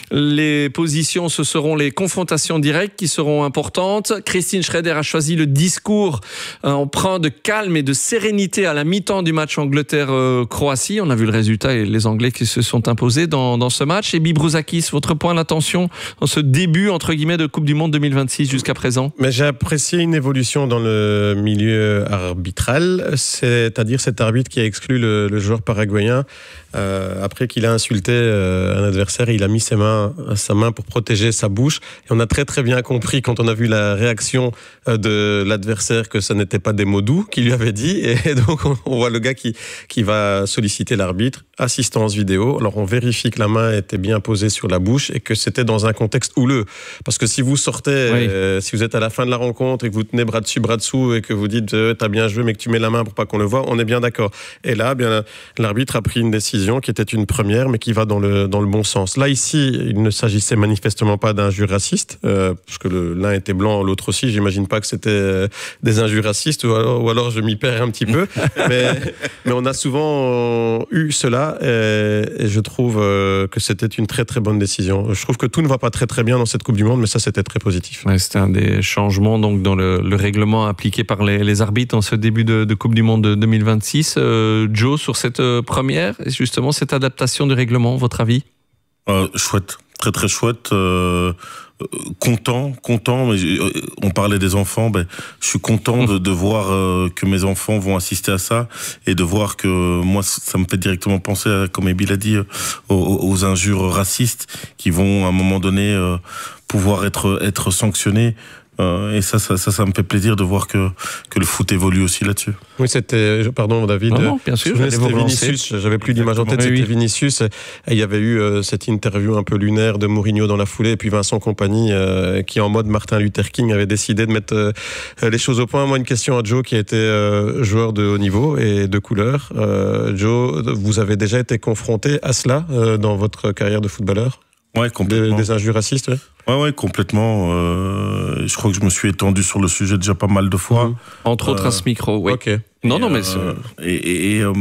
les positions, ce seront les confrontations directes qui seront importantes. Christine Schraeder a choisi le discours euh, empreint de calme et de sérénité à la mi-temps du match Angleterre-Croatie. On a vu le résultat et les Anglais qui se sont imposés dans, dans ce match. Et Brouzakis, votre point d'attention dans ce début, entre guillemets, de Coupe du Monde deux mille vingt-six jusqu'à présent?
Mais j'ai apprécié une évolution dans le milieu arbitral, c'est-à-dire cet arbitre qui a exclu le, le joueur paraguayen euh, après qu'il a insulté euh, un adversaire. Il a mis ses mains, sa main pour protéger sa bouche. Et on a très très bien compris quand on a vu la réaction euh, de l'adversaire que ça n'était pas des mots doux qu'il lui avait dit. Et donc on, on voit le gars qui, qui va solliciter l'arbitre, assistance vidéo. Alors on vérifie que la main était bien posée sur la bouche et que c'était dans un contexte houleux. Parce que si vous sortez, oui. euh, si vous êtes à la fin de la rencontre et que vous tenez bras dessus, bras dessous et que vous dites euh, t'as bien joué mais que tu mets la main pour pas qu'on le voit, on est bien d'accord. Et là, bien, l'arbitre a pris une décision qui était une première mais qui va dans le, dans le bon sens. Là, ici, il ne s'agissait manifestement pas d'injures racistes, euh, parce que le, l'un était blanc, l'autre aussi. J'imagine pas que c'était euh, des injures racistes, ou alors, ou alors je m'y perds un petit peu. mais, mais on a souvent eu cela et, et je trouve euh, que c'était une très très bonne décision. Je trouve que tout ne va pas très très bien dans cette Coupe du Monde, mais ça c'était très positif.
Ouais, c'était un des changements donc dans le, le règlement appliqué par les, les arbitres dans ce début de, de Coupe du Monde de deux mille vingt-six. Euh, Joe, sur cette première, justement cette adaptation du règlement, votre avis?
euh, Chouette, très très chouette. Euh, content, content. Mais on parlait des enfants. Ben, je suis content de, de voir euh, que mes enfants vont assister à ça et de voir que moi, ça me fait directement penser, à, comme Ebi l'a dit, aux, aux injures racistes qui vont à un moment donné euh, pouvoir être être sanctionnées. Euh, et ça, ça, ça, ça me fait plaisir de voir que que le foot évolue aussi là-dessus.
Oui, c'était, pardon David.
Non, non, bien sûr.
C'était Vinicius. J'avais plus d'image en tête. Oui, c'était oui. Vinicius. Et il y avait eu euh, cette interview un peu lunaire de Mourinho dans la foulée, et puis Vincent Kompany euh, qui, en mode Martin Luther King, avait décidé de mettre euh, les choses au point. Moi, une question à Joe, qui a été euh, joueur de haut niveau et de couleur. Euh, Joe, vous avez déjà été confronté à cela euh, dans votre carrière de footballeur?
Ouais, complètement.
Des, des injures racistes, ouais.
Ouais, ouais, complètement. Euh, je crois que je me suis étendu sur le sujet déjà pas mal de fois.
Mmh. Entre autres euh, à ce micro, oui.
Ok.
Non, non, mais
euh, et, et, et euh,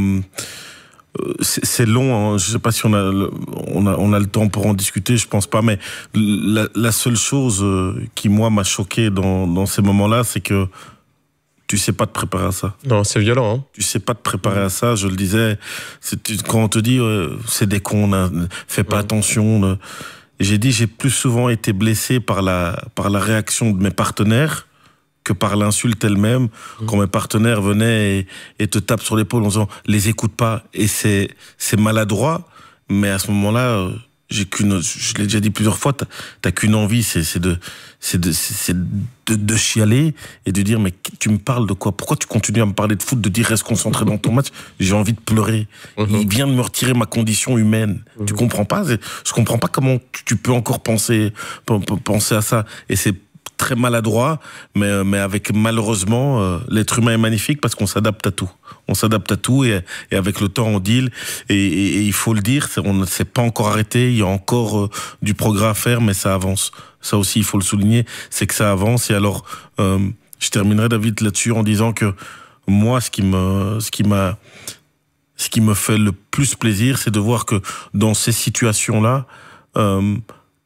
c'est, c'est long. Hein. Je sais pas si on a, on a, on a le temps pour en discuter. Je pense pas. Mais la, la seule chose qui moi m'a choqué dans, dans ces moments-là, c'est que tu sais pas te préparer à ça.
Non, c'est violent. Hein.
Tu sais pas te préparer à ça. Je le disais. C'est, quand on te dit euh, c'est des cons, ne fais pas ouais. attention. Ne... J'ai dit j'ai plus souvent été blessé par la par la réaction de mes partenaires que par l'insulte elle-même. Mmh. Quand mes partenaires venaient et, et te tapent sur l'épaule en disant les écoute pas, et c'est c'est maladroit. Mais à ce moment-là, euh, j'ai qu'une, je l'ai déjà dit plusieurs fois, t'as, t'as qu'une envie, c'est c'est de c'est de c'est de, de chialer et de dire mais tu me parles de quoi? Pourquoi tu continues à me parler de foot, de dire reste concentré dans ton match? J'ai envie de pleurer. Mmh. Il vient de me retirer ma condition humaine. Mmh. Tu comprends pas? Je comprends pas comment tu peux encore penser penser à ça. Et c'est très maladroit, mais mais avec malheureusement euh, l'être humain est magnifique parce qu'on s'adapte à tout. On s'adapte à tout et, et avec le temps on deal et, et, et il faut le dire, on ne s'est pas encore arrêté. Il y a encore euh, du progrès à faire, mais ça avance. Ça aussi il faut le souligner, c'est que ça avance. Et alors euh, je terminerai David là-dessus en disant que moi ce qui me ce qui m'a ce qui me fait le plus plaisir, c'est de voir que dans ces situations-là, euh,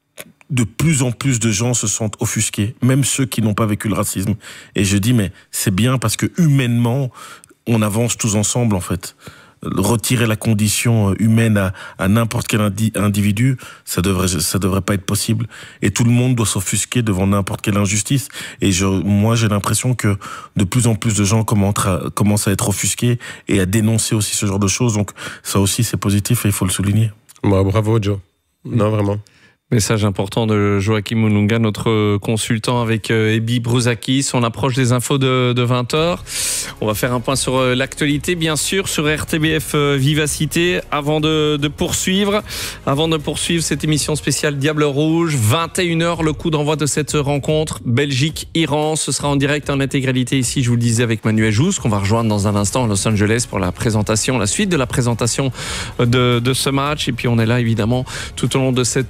de plus en plus de gens se sentent offusqués, même ceux qui n'ont pas vécu le racisme. Et je dis, mais c'est bien parce que humainement, on avance tous ensemble, en fait. Retirer la condition humaine à, à n'importe quel indi- individu, ça devrait, ça devrait pas être possible. Et tout le monde doit s'offusquer devant n'importe quelle injustice. Et je, moi, j'ai l'impression que de plus en plus de gens commencent à, commencent à être offusqués et à dénoncer aussi ce genre de choses. Donc, ça aussi, c'est positif et il faut le souligner.
Bah, bravo, Joe. Non, vraiment.
Message important de Joachim Moununga, notre consultant avec Ebi Brouzakis. On approche des infos de, de vingt heures. On va faire un point sur l'actualité, bien sûr, sur R T B F Vivacité. Avant de, de poursuivre, avant de poursuivre cette émission spéciale Diable Rouge, vingt et une heures, le coup d'envoi de cette rencontre. Belgique-Iran, ce sera en direct en intégralité ici, je vous le disais, avec Manuel Jousse, qu'on va rejoindre dans un instant à Los Angeles pour la présentation, la suite de la présentation de, de ce match. Et puis on est là, évidemment, tout au long de cette soirée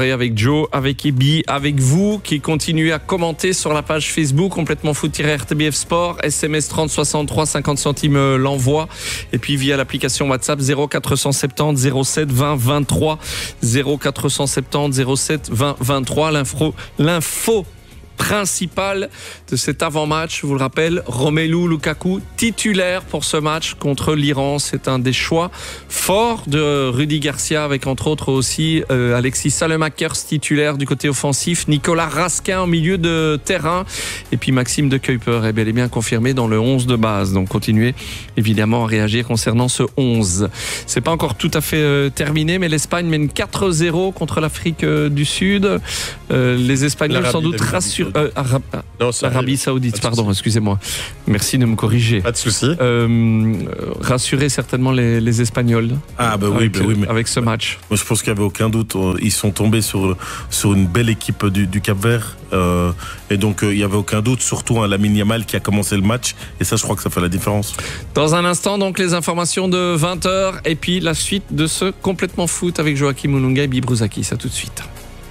soirée avec Joe, avec Ebi, avec vous qui continuez à commenter sur la page Facebook complètement foot-R T B F Sport, S M S trente soixante-trois, cinquante centimes l'envoi, et puis via l'application WhatsApp zéro quatre cent soixante-dix zéro sept vingt vingt-trois, zéro quatre cent soixante-dix zéro sept vingt vingt-trois. L'info, l'info principal de cet avant-match, je vous le rappelle, Romelu Lukaku titulaire pour ce match contre l'Iran. C'est un des choix forts de Rudy Garcia, avec entre autres aussi euh, Alexis Salemakers titulaire du côté offensif, Nicolas Raskin au milieu de terrain, et puis Maxime de Kuyper est bel et bien confirmé dans le onze de base. Donc continuez évidemment à réagir concernant ce onze. C'est pas encore tout à fait euh, terminé, mais l'Espagne mène quatre zéro contre l'Afrique euh, du Sud. Euh, les Espagnols sans doute rassurent. Euh, Arab... non, Arabie Saoudite, pardon, excusez-moi. Merci de me corriger.
Pas de souci.
Euh, rassurer certainement les, les Espagnols.
Ah bah oui,
avec,
bah oui mais
avec ce match.
Moi, je pense qu'il n'y avait aucun doute. Ils sont tombés sur sur une belle équipe du, du Cap-Vert, euh, et donc euh, il n'y avait aucun doute. Surtout un Lamine Yamal qui a commencé le match, et ça, je crois que ça fait la différence.
Dans un instant, donc les informations de vingt heures, et puis la suite de ce complètement foot avec Joachim Moulunga et Bibrouzakis. À tout de suite.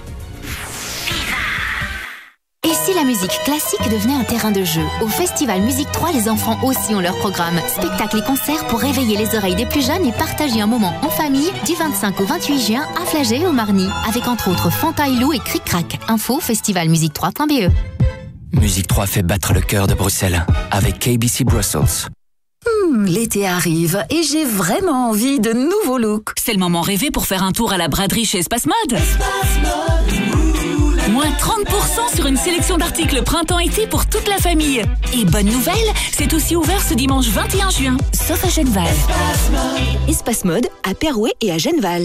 Et si la musique classique devenait un terrain de jeu? Au Festival Musique trois, les enfants aussi ont leur programme. Spectacles et concerts pour réveiller les oreilles des plus jeunes et partager un moment en famille du vingt-cinq au vingt-huit juin à Flagey et au Marny. Avec entre autres Fantailou et Cric Crac. Info festival musique trois point b e.
Musique trois fait battre le cœur de Bruxelles avec K B C Brussels.
Mmh, l'été arrive et j'ai vraiment envie de nouveaux looks.
C'est le moment rêvé pour faire un tour à la braderie chez Espace Mode. Moins trente pour cent sur une sélection d'articles printemps-été pour toute la famille. Et bonne nouvelle, c'est aussi ouvert ce dimanche vingt et un juin, sauf à Genneval.
Espace Mode, Espace Mode à Perouet et à Genneval.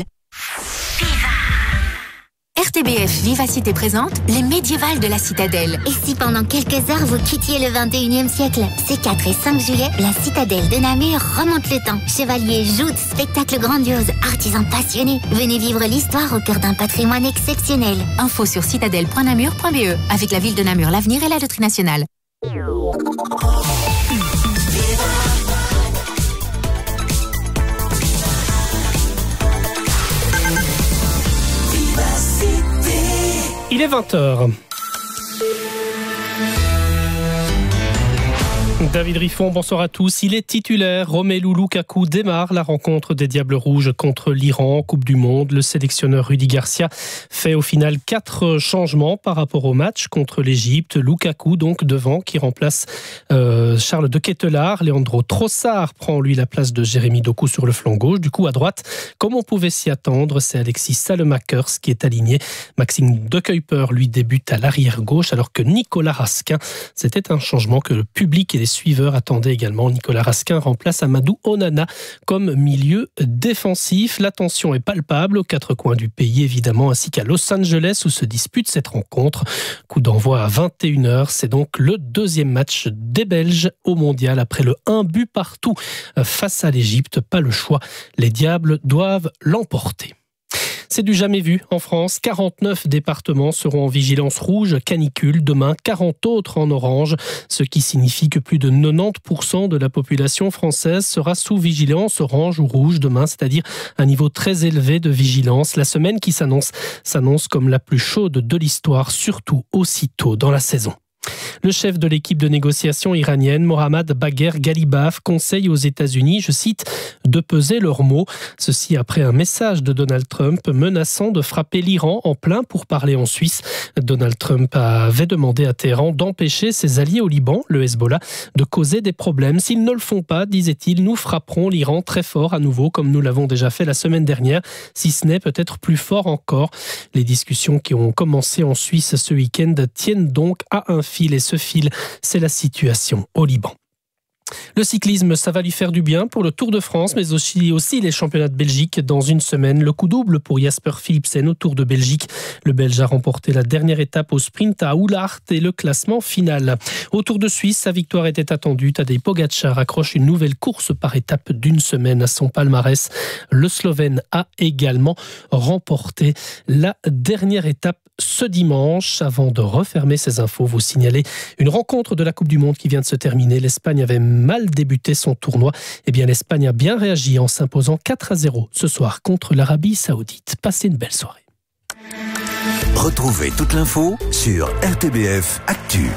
R T B F Vivacité présente les médiévales de la Citadelle.
Et si pendant quelques heures vous quittiez le vingt et unième siècle? Ces quatre et cinq juillet, la Citadelle de Namur remonte le temps. Chevaliers, joutes, spectacles grandioses, artisans passionnés. Venez vivre l'histoire au cœur d'un patrimoine exceptionnel.
Info sur citadelle point namur point b e. Avec la ville de Namur, l'avenir et la loterie nationale.
Il est vingt heures. David Riffon, bonsoir à tous. Il est titulaire. Romelu Lukaku démarre la rencontre des Diables Rouges contre l'Iran en Coupe du Monde. Le sélectionneur Rudy Garcia fait au final quatre changements par rapport au match contre l'Égypte. Lukaku donc devant, qui remplace euh, Charles de Ketelaere. Leandro Trossard prend lui la place de Jérémy Doku sur le flanc gauche. Du coup à droite, comme on pouvait s'y attendre, c'est Alexis Salemakers qui est aligné. Maxime de Kuyper lui débute à l'arrière gauche, alors que Nicolas Raskin, c'était un changement que le public et les suiveurs attendaient également. Nicolas Raskin remplace Amadou Onana comme milieu défensif. La tension est palpable aux quatre coins du pays, évidemment, ainsi qu'à Los Angeles où se dispute cette rencontre. Coup d'envoi à vingt et une heures. C'est donc le deuxième match des Belges au Mondial après le un but partout face à l'Égypte. Pas le choix. Les Diables doivent l'emporter. C'est du jamais vu en France. quarante-neuf départements seront en vigilance rouge canicule. Demain, quarante autres en orange. Ce qui signifie que plus de quatre-vingt-dix pour cent de la population française sera sous vigilance orange ou rouge demain, c'est-à-dire un niveau très élevé de vigilance. La semaine qui s'annonce s'annonce comme la plus chaude de l'histoire, surtout aussitôt dans la saison. Le chef de l'équipe de négociation iranienne, Mohammad Bagher Ghalibaf, conseille aux États-Unis, je cite, de peser leurs mots. Ceci après un message de Donald Trump menaçant de frapper l'Iran en plein pourparlers en Suisse. Donald Trump avait demandé à Téhéran d'empêcher ses alliés au Liban, le Hezbollah, de causer des problèmes. S'ils ne le font pas, disait-il, nous frapperons l'Iran très fort à nouveau, comme nous l'avons déjà fait la semaine dernière, si ce n'est peut-être plus fort encore. Les discussions qui ont commencé en Suisse ce week-end tiennent donc à un fil, et ce fil, c'est la situation au Liban. Le cyclisme, ça va lui faire du bien pour le Tour de France, mais aussi, aussi les championnats de Belgique dans une semaine. Le coup double pour Jasper Philipsen au Tour de Belgique. Le Belge a remporté la dernière étape au sprint à Oulaart et le classement final. Au Tour de Suisse, sa victoire était attendue. Tadej Pogačar accroche une nouvelle course par étape d'une semaine à son palmarès. Le Slovène a également remporté la dernière étape ce dimanche. Avant de refermer ces infos, vous signalez une rencontre de la Coupe du Monde qui vient de se terminer. L'Espagne avait mal débuté son tournoi. Eh bien, l'Espagne a bien réagi en s'imposant quatre à zéro ce soir contre l'Arabie Saoudite. Passez une belle soirée.
Retrouvez toute l'info sur R T B F Actu.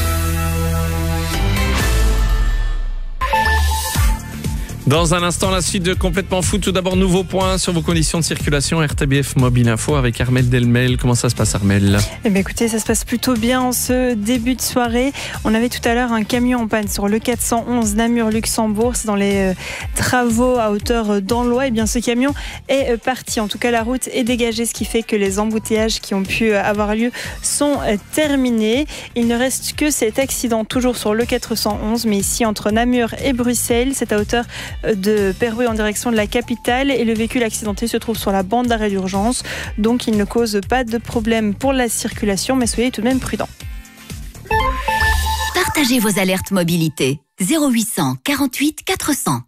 Dans un instant, la suite de Complètement Foot. Tout d'abord, nouveau point sur vos conditions de circulation. R T B F Mobile Info avec Armelle Delmel. Comment ça se passe, Armelle ?
Eh bien, écoutez, ça se passe plutôt bien en ce début de soirée. On avait tout à l'heure un camion en panne sur le quatre cent onze Namur-Luxembourg. C'est dans les euh, travaux à hauteur d'Anlois. Eh bien, ce camion est euh, parti. En tout cas, la route est dégagée, ce qui fait que les embouteillages qui ont pu euh, avoir lieu sont euh, terminés. Il ne reste que cet accident toujours sur le quatre cent onze, mais ici entre Namur et Bruxelles. C'est à hauteur de Perouet en direction de la capitale et le véhicule accidenté se trouve sur la bande d'arrêt d'urgence, donc il ne cause pas de problème pour la circulation, mais soyez tout de même prudents.
Partagez vos alertes mobilité zéro huit cent quarante-huit quatre cents.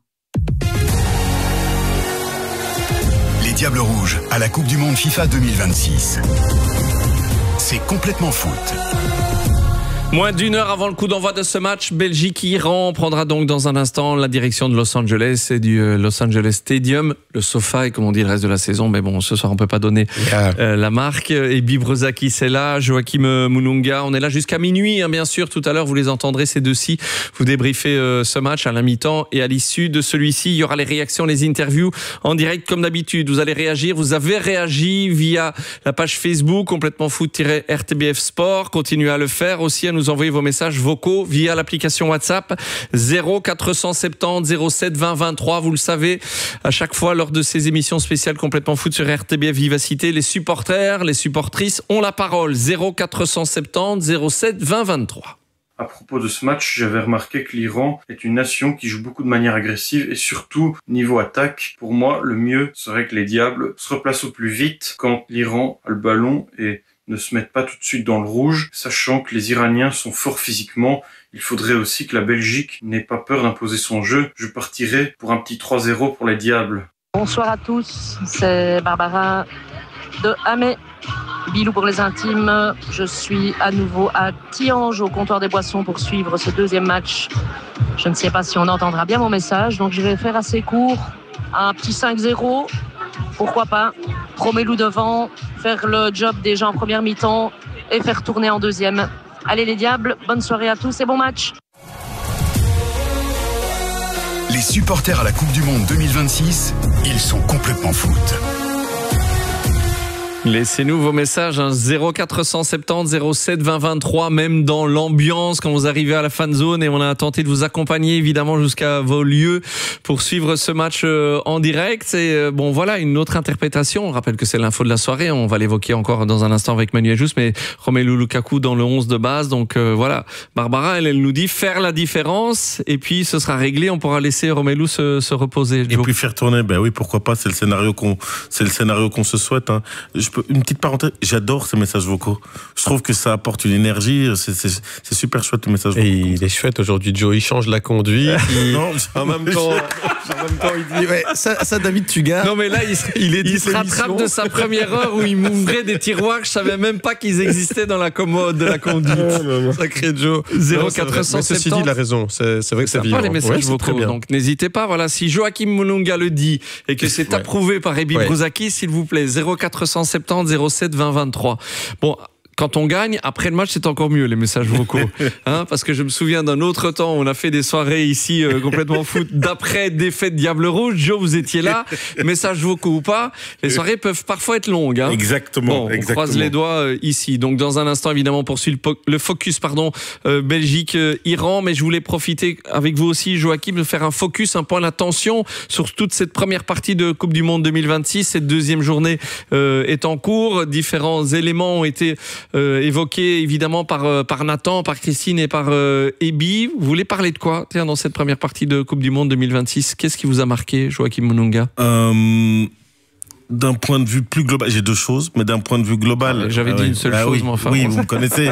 Les Diables Rouges à la Coupe du Monde FIFA deux mille vingt-six. C'est complètement foot.
Moins d'une heure avant le coup d'envoi de ce match, Belgique-Iran prendra donc dans un instant la direction de Los Angeles et du Los Angeles Stadium. Le sofa est comme on dit le reste de la saison, mais bon, ce soir on peut pas donner yeah. euh, la marque. Et Bibrezaki c'est là, Joachim Mununga, on est là jusqu'à minuit, hein, bien sûr. Tout à l'heure vous les entendrez ces deux-ci. Vous débriefez euh, ce match à la mi-temps et à l'issue de celui-ci, il y aura les réactions, les interviews en direct comme d'habitude. Vous allez réagir, vous avez réagi via la page Facebook Complètement Foot-R T B F Sport. Continuez à le faire aussi, à nous envoyer vos messages vocaux via l'application WhatsApp zéro quatre cent soixante-dix zéro sept vingt vingt-trois. Vous le savez, à chaque fois lors de ces émissions spéciales Complètement Foot sur R T B F Vivacité, les supporters, les supportrices ont la parole. Zéro quatre cent soixante-dix zéro sept vingt vingt-trois.
À propos de ce match, j'avais remarqué que l'Iran est une nation qui joue beaucoup de manière agressive et surtout niveau attaque. Pour moi, le mieux serait que les Diables se replacent au plus vite quand l'Iran a le ballon et ne se mettent pas tout de suite dans le rouge, sachant que les Iraniens sont forts physiquement. Il faudrait aussi que la Belgique n'ait pas peur d'imposer son jeu. Je partirai pour un petit trois zéro pour les Diables.
Bonsoir à tous, c'est Barbara de Hamé. Bilou pour les intimes. Je suis à nouveau à Tiange au comptoir des boissons pour suivre ce deuxième match. Je ne sais pas si on entendra bien mon message, donc je vais faire assez court. Un petit cinq zéro. Pourquoi pas, Romelu devant, faire le job déjà en première mi-temps et faire tourner en deuxième. Allez les Diables, bonne soirée à tous et bon match.
Les supporters à la Coupe du Monde deux mille vingt-six, ils sont complètement foot.
Laissez-nous vos messages, hein, zéro quatre cent soixante-dix zéro sept vingt vingt-trois, même dans l'ambiance quand vous arrivez à la fan zone, et on a tenté de vous accompagner évidemment jusqu'à vos lieux pour suivre ce match euh, en direct. Et euh, bon voilà, une autre interprétation. On rappelle que c'est l'info de la soirée, on va l'évoquer encore dans un instant avec Manuel Juste, mais Romelu Lukaku dans le onze de base. Donc euh, voilà, Barbara, elle, elle nous dit faire la différence et puis ce sera réglé, on pourra laisser Romelu se, se reposer.
Et puis faire tourner, ben oui, pourquoi pas, c'est le scénario qu'on, c'est le scénario qu'on se souhaite. Hein. Je Une petite parenthèse, j'adore ces messages vocaux. Je trouve que ça apporte une énergie. C'est, c'est, c'est super chouette, les messages vocaux.
Et il est chouette aujourd'hui, Joe. Il change la conduite. Il... non, en même temps, en même temps, il dit ouais, ça, ça, David, tu gagnes.
Non, mais là, il, il, est, il se rattrape de sa première heure où il m'ouvrait des tiroirs que je savais même pas qu'ils existaient dans la commode de la conduite.
Oh, sacré Joe.
zéro quatre cent soixante-dix.
Mais ceci dit, il a raison. C'est, c'est vrai que c'est vivant.
Pas les messages ouais, vocaux. Donc n'hésitez pas. Voilà, si Joachim Mununga le dit et que c'est ouais. approuvé par Ebi ouais. Bruzaki, s'il vous plaît, zéro quatre cent soixante-dix zéro sept vingt vingt-trois. Bon, quand on gagne, après le match, c'est encore mieux, les messages vocaux. Hein, parce que je me souviens d'un autre temps, on a fait des soirées ici, euh, complètement foot, d'après défaite Diable Rouge. Joe, vous étiez là. Messages vocaux ou pas, les soirées peuvent parfois être longues. Hein.
Exactement.
Bon, on
exactement.
croise les doigts euh, ici. Donc, dans un instant, évidemment, on poursuit le, po- le focus, pardon, euh, Belgique-Iran. Euh, mais je voulais profiter avec vous aussi, Joachim, de faire un focus, un point d'attention sur toute cette première partie de Coupe du Monde deux mille vingt-six. Cette deuxième journée euh, est en cours. Différents éléments ont été Euh, évoqué évidemment par, euh, par Nathan, par Christine et par euh, Ebi. Vous voulez parler de quoi tiens, dans cette première partie de Coupe du Monde deux mille vingt-six? Qu'est-ce qui vous a marqué, Joachim Mununga?
euh, D'un point de vue plus global, j'ai deux choses, mais d'un point de vue global...
Ah, j'avais ah, dit oui. une seule ah, chose,
oui,
mais enfin...
Oui, vous me connaissez.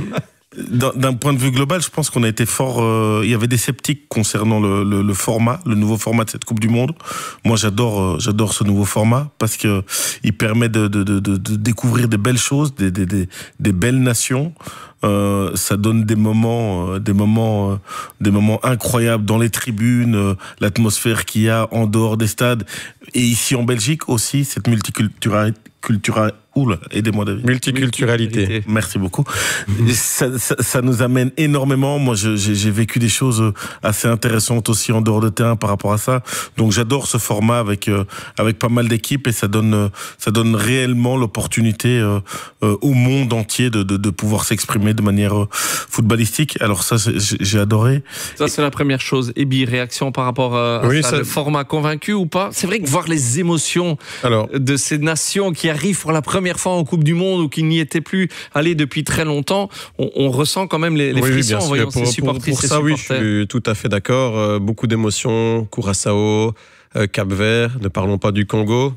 D'un, d'un point de vue global, je pense qu'on a été fort... Euh, il y avait des sceptiques concernant le, le, le format, le nouveau format de cette Coupe du Monde. Moi, j'adore, euh, j'adore ce nouveau format parce que il permet de, de, de, de, de découvrir des belles choses, des, des, des, des belles nations. Euh, ça donne des moments, euh, des moments, euh, des moments incroyables dans les tribunes, euh, l'atmosphère qu'il y a en dehors des stades et ici en Belgique aussi, cette multiculturalité. Cultura, Oula, aidez-moi David.
Multiculturalité.
Merci beaucoup. Ça, ça, ça nous amène énormément. Moi, je, j'ai, j'ai vécu des choses assez intéressantes aussi en dehors de terrain par rapport à ça. Donc, j'adore ce format avec euh, avec pas mal d'équipes et ça donne ça donne réellement l'opportunité euh, euh, au monde entier de, de de pouvoir s'exprimer de manière euh, footballistique. Alors ça, j'ai, j'ai adoré.
Ça, c'est la première chose. Ebi, réaction par rapport à,
oui,
à ça,
ça...
le format convaincu ou pas? C'est vrai que voir les émotions Alors... de ces nations qui arrivent pour la première première fois en Coupe du Monde ou qui n'y était plus allé depuis très longtemps, on, on ressent quand même les, les
oui,
frissons
en
voyant
pour,
ces supportrices.
Pour, pour ça, oui, je suis tout à fait d'accord. Euh, beaucoup d'émotions. Curaçao, euh, Cap-Vert, ne parlons pas du Congo.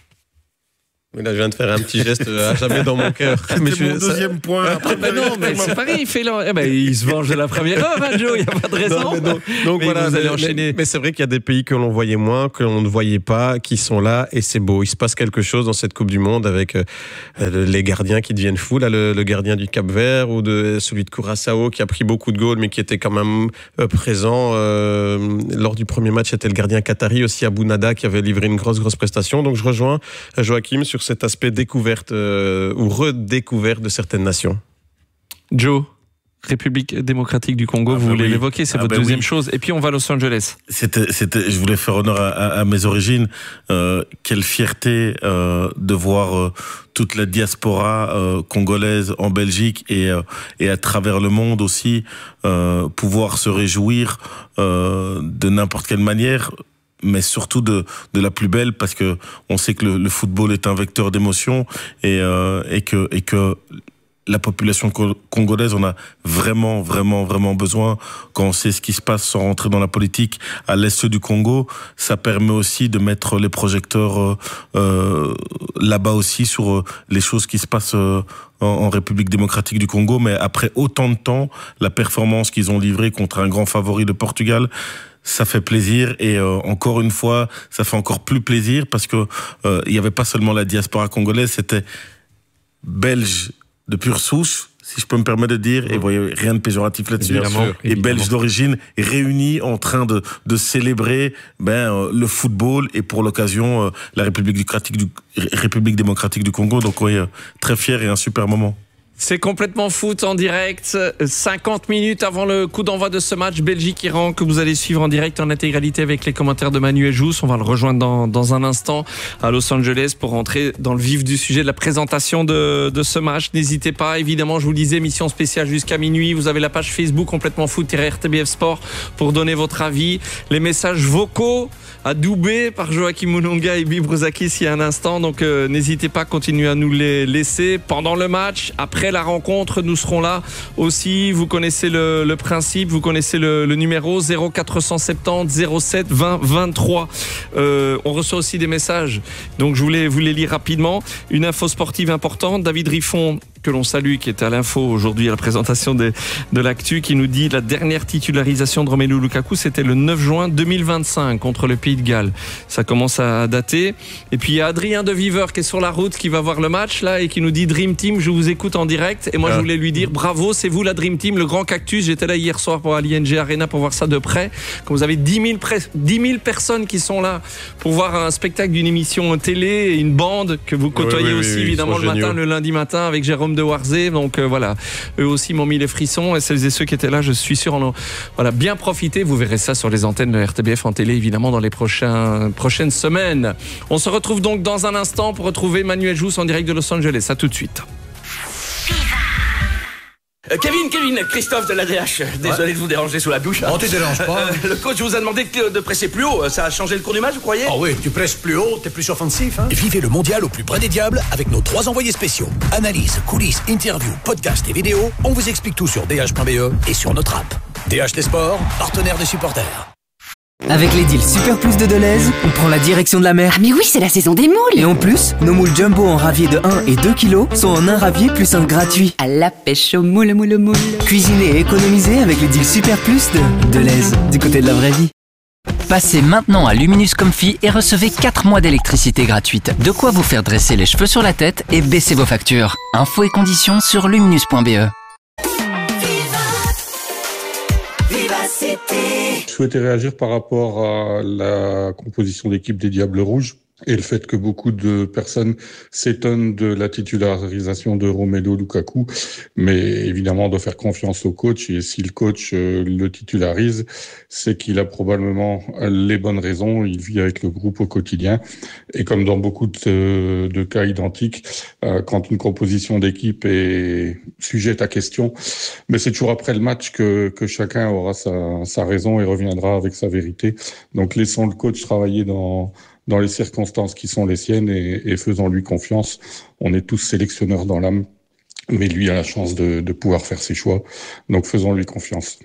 Oui, là, je viens de faire un petit geste à jamais dans mon cœur.
Mais c'est mon deuxième ça... point.
Ah, ben non, mais c'est pareil, il fait là. Eh ben, il se venge de la première heure, hein, Joe, il n'y a pas de raison. Non, mais donc,
donc
mais
voilà,
vous allez
mais,
enchaîner.
Mais, mais c'est vrai qu'il y a des pays que l'on voyait moins, que l'on ne voyait pas, qui sont là, et c'est beau. Il se passe quelque chose dans cette Coupe du Monde avec euh, les gardiens qui deviennent fous. Là, le, le gardien du Cap-Vert ou de celui de Curaçao qui a pris beaucoup de goals, mais qui était quand même euh, présent euh, lors du premier match. C'était le gardien qatari aussi, Abou Nada, qui avait livré une grosse, grosse prestation. Donc je rejoins Joachim sur cet aspect découvert. Euh, ou redécouverte de certaines nations.
Joe, République démocratique du Congo, ah vous bah voulez oui. l'évoquer, c'est ah votre bah deuxième oui. chose. Et puis on va à Los Angeles.
C'était, c'était, je voulais faire honneur à, à, à mes origines. Euh, quelle fierté euh, de voir euh, toute la diaspora euh, congolaise en Belgique et, euh, et à travers le monde aussi, euh, pouvoir se réjouir euh, de n'importe quelle manière, mais surtout de de la plus belle, parce que on sait que le, le football est un vecteur d'émotion et euh, et que et que la population congolaise en a vraiment vraiment vraiment besoin. Quand on sait ce qui se passe sans rentrer dans la politique à l'est du Congo, ça permet aussi de mettre les projecteurs euh, euh, là-bas aussi sur euh, les choses qui se passent euh, en, en République démocratique du Congo. Mais après autant de temps, la performance qu'ils ont livrée contre un grand favori de Portugal, ça fait plaisir et euh, encore une fois, ça fait encore plus plaisir parce que euh, il y avait pas seulement la diaspora congolaise, c'était belge de pure souche, si je peux me permettre de dire, et vous voyez, rien de péjoratif là-dessus,
évidemment,
et
évidemment.
belges d'origine réunis en train de de célébrer ben euh, le football et pour l'occasion euh, la République démocratique du République démocratique du Congo. Donc oui, euh, très fier et un super moment.
C'est complètement foot en direct, cinquante minutes avant le coup d'envoi de ce match Belgique-Iran que vous allez suivre en direct en intégralité avec les commentaires de Manuel Jousse. On va le rejoindre dans, dans un instant à Los Angeles pour rentrer dans le vif du sujet de la présentation de, de ce match. N'hésitez pas, évidemment, je vous le disais, émission spéciale jusqu'à minuit. Vous avez la page Facebook complètement foot-R T B F Sport pour donner votre avis. Les messages vocaux adoubés par Joachim Mounonga et Bill Brouzakis il y a un instant. Donc euh, n'hésitez pas à continuer à nous les laisser pendant le match, après la rencontre, nous serons là aussi. Vous connaissez le, le principe, vous connaissez le, le numéro zéro quatre cent soixante-dix zéro sept vingt vingt-trois. Euh, on reçoit aussi des messages, donc je voulais vous les lire rapidement. Une info sportive importante, David Riffon, que l'on salue, qui était à l'info aujourd'hui à la présentation de, de l'actu, qui nous dit la dernière titularisation de Romelu Lukaku, c'était le neuf juin deux mille vingt-cinq contre le Pays de Galles. Ça commence à dater. Et puis il y a Adrien de Viveur qui est sur la route, qui va voir le match là et qui nous dit Dream Team, je vous écoute en direct. Et moi ah. je voulais lui dire bravo, c'est vous la Dream Team, le grand cactus. J'étais là hier soir pour l'I N G Arena pour voir ça de près. Quand vous avez dix mille personnes qui sont là pour voir un spectacle d'une émission télé et une bande que vous côtoyez oui, oui, aussi oui, évidemment le matin, le lundi matin avec Jérôme de Warzé, donc euh, voilà, eux aussi m'ont mis les frissons et celles et ceux qui étaient là, je suis sûr en ont voilà, bien profité. Vous verrez ça sur les antennes de R T B F en télé évidemment dans les prochains, prochaines semaines. On se retrouve donc dans un instant pour retrouver Manuel Jousse en direct de Los Angeles. À tout de suite.
Euh, Kevin, Kevin, Christophe de l'A D H. Désolé ouais. de vous déranger sous la douche.
Non, tu te déranges pas.
Euh, le coach vous a demandé de presser plus haut. Ça a changé le cours du match, vous croyez?
Ah oui, tu presses plus haut, t'es plus offensif. Hein. Vivez le mondial au plus près des diables avec nos trois envoyés spéciaux. Analyse, coulisses, interviews, podcasts et vidéos. On vous explique tout sur D H point B E et sur notre app. D H des sports, partenaire des supporters.
Avec les deals Super Plus de Deleuze, on prend la direction de la mer.
Ah mais oui, c'est la saison des moules.
Et en plus, nos moules jumbo en ravier de un et deux kilos sont en un ravier plus un gratuit.
À la pêche aux moules, moules, moules.
Cuisiner et économiser avec les deals Super Plus de Deleuze, du côté de la vraie vie.
Passez maintenant à Luminus Comfy et recevez quatre mois d'électricité gratuite. De quoi vous faire dresser les cheveux sur la tête et baisser vos factures. Infos et conditions sur luminus point b e.
Je souhaitais réagir par rapport à la composition d'équipe des Diables Rouges.
et le fait que beaucoup de personnes s'étonnent de la titularisation de Romelu Lukaku. Mais évidemment, on doit faire confiance au coach, et si le coach euh, le titularise, c'est qu'il a probablement les bonnes raisons. Il vit avec le groupe au quotidien. Et comme dans beaucoup de, de cas identiques, euh, quand une composition d'équipe est sujette à question, mais c'est toujours après le match que, que chacun aura sa, sa raison et reviendra avec sa vérité. Donc laissons le coach travailler dans dans les circonstances qui sont les siennes et, et faisons-lui confiance. On est tous sélectionneurs dans l'âme, mais lui a la chance de, de pouvoir faire ses choix. Donc faisons-lui confiance.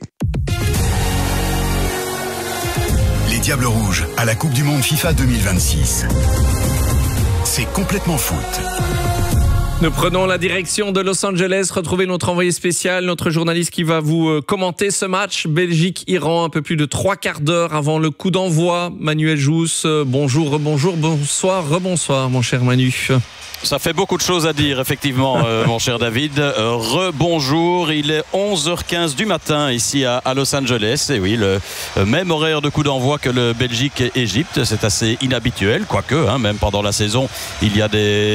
Les Diables Rouges à la Coupe du Monde FIFA deux mille vingt-six. C'est complètement foot.
Nous prenons la direction de Los Angeles. Retrouvez notre envoyé spécial, notre journaliste qui va vous commenter ce match. Belgique-Iran, un peu plus de trois quarts d'heure avant le coup d'envoi. Manuel Jousse, bonjour, rebonjour, bonsoir, rebonsoir, mon cher Manu.
Ça fait beaucoup de choses à dire, effectivement, euh, mon cher David. Euh, rebonjour, il est onze heures quinze du matin ici à, à Los Angeles. Et oui, le euh, même horaire de coup d'envoi que le Belgique-Égypte. C'est assez inhabituel, quoique, hein, même pendant la saison, il y a des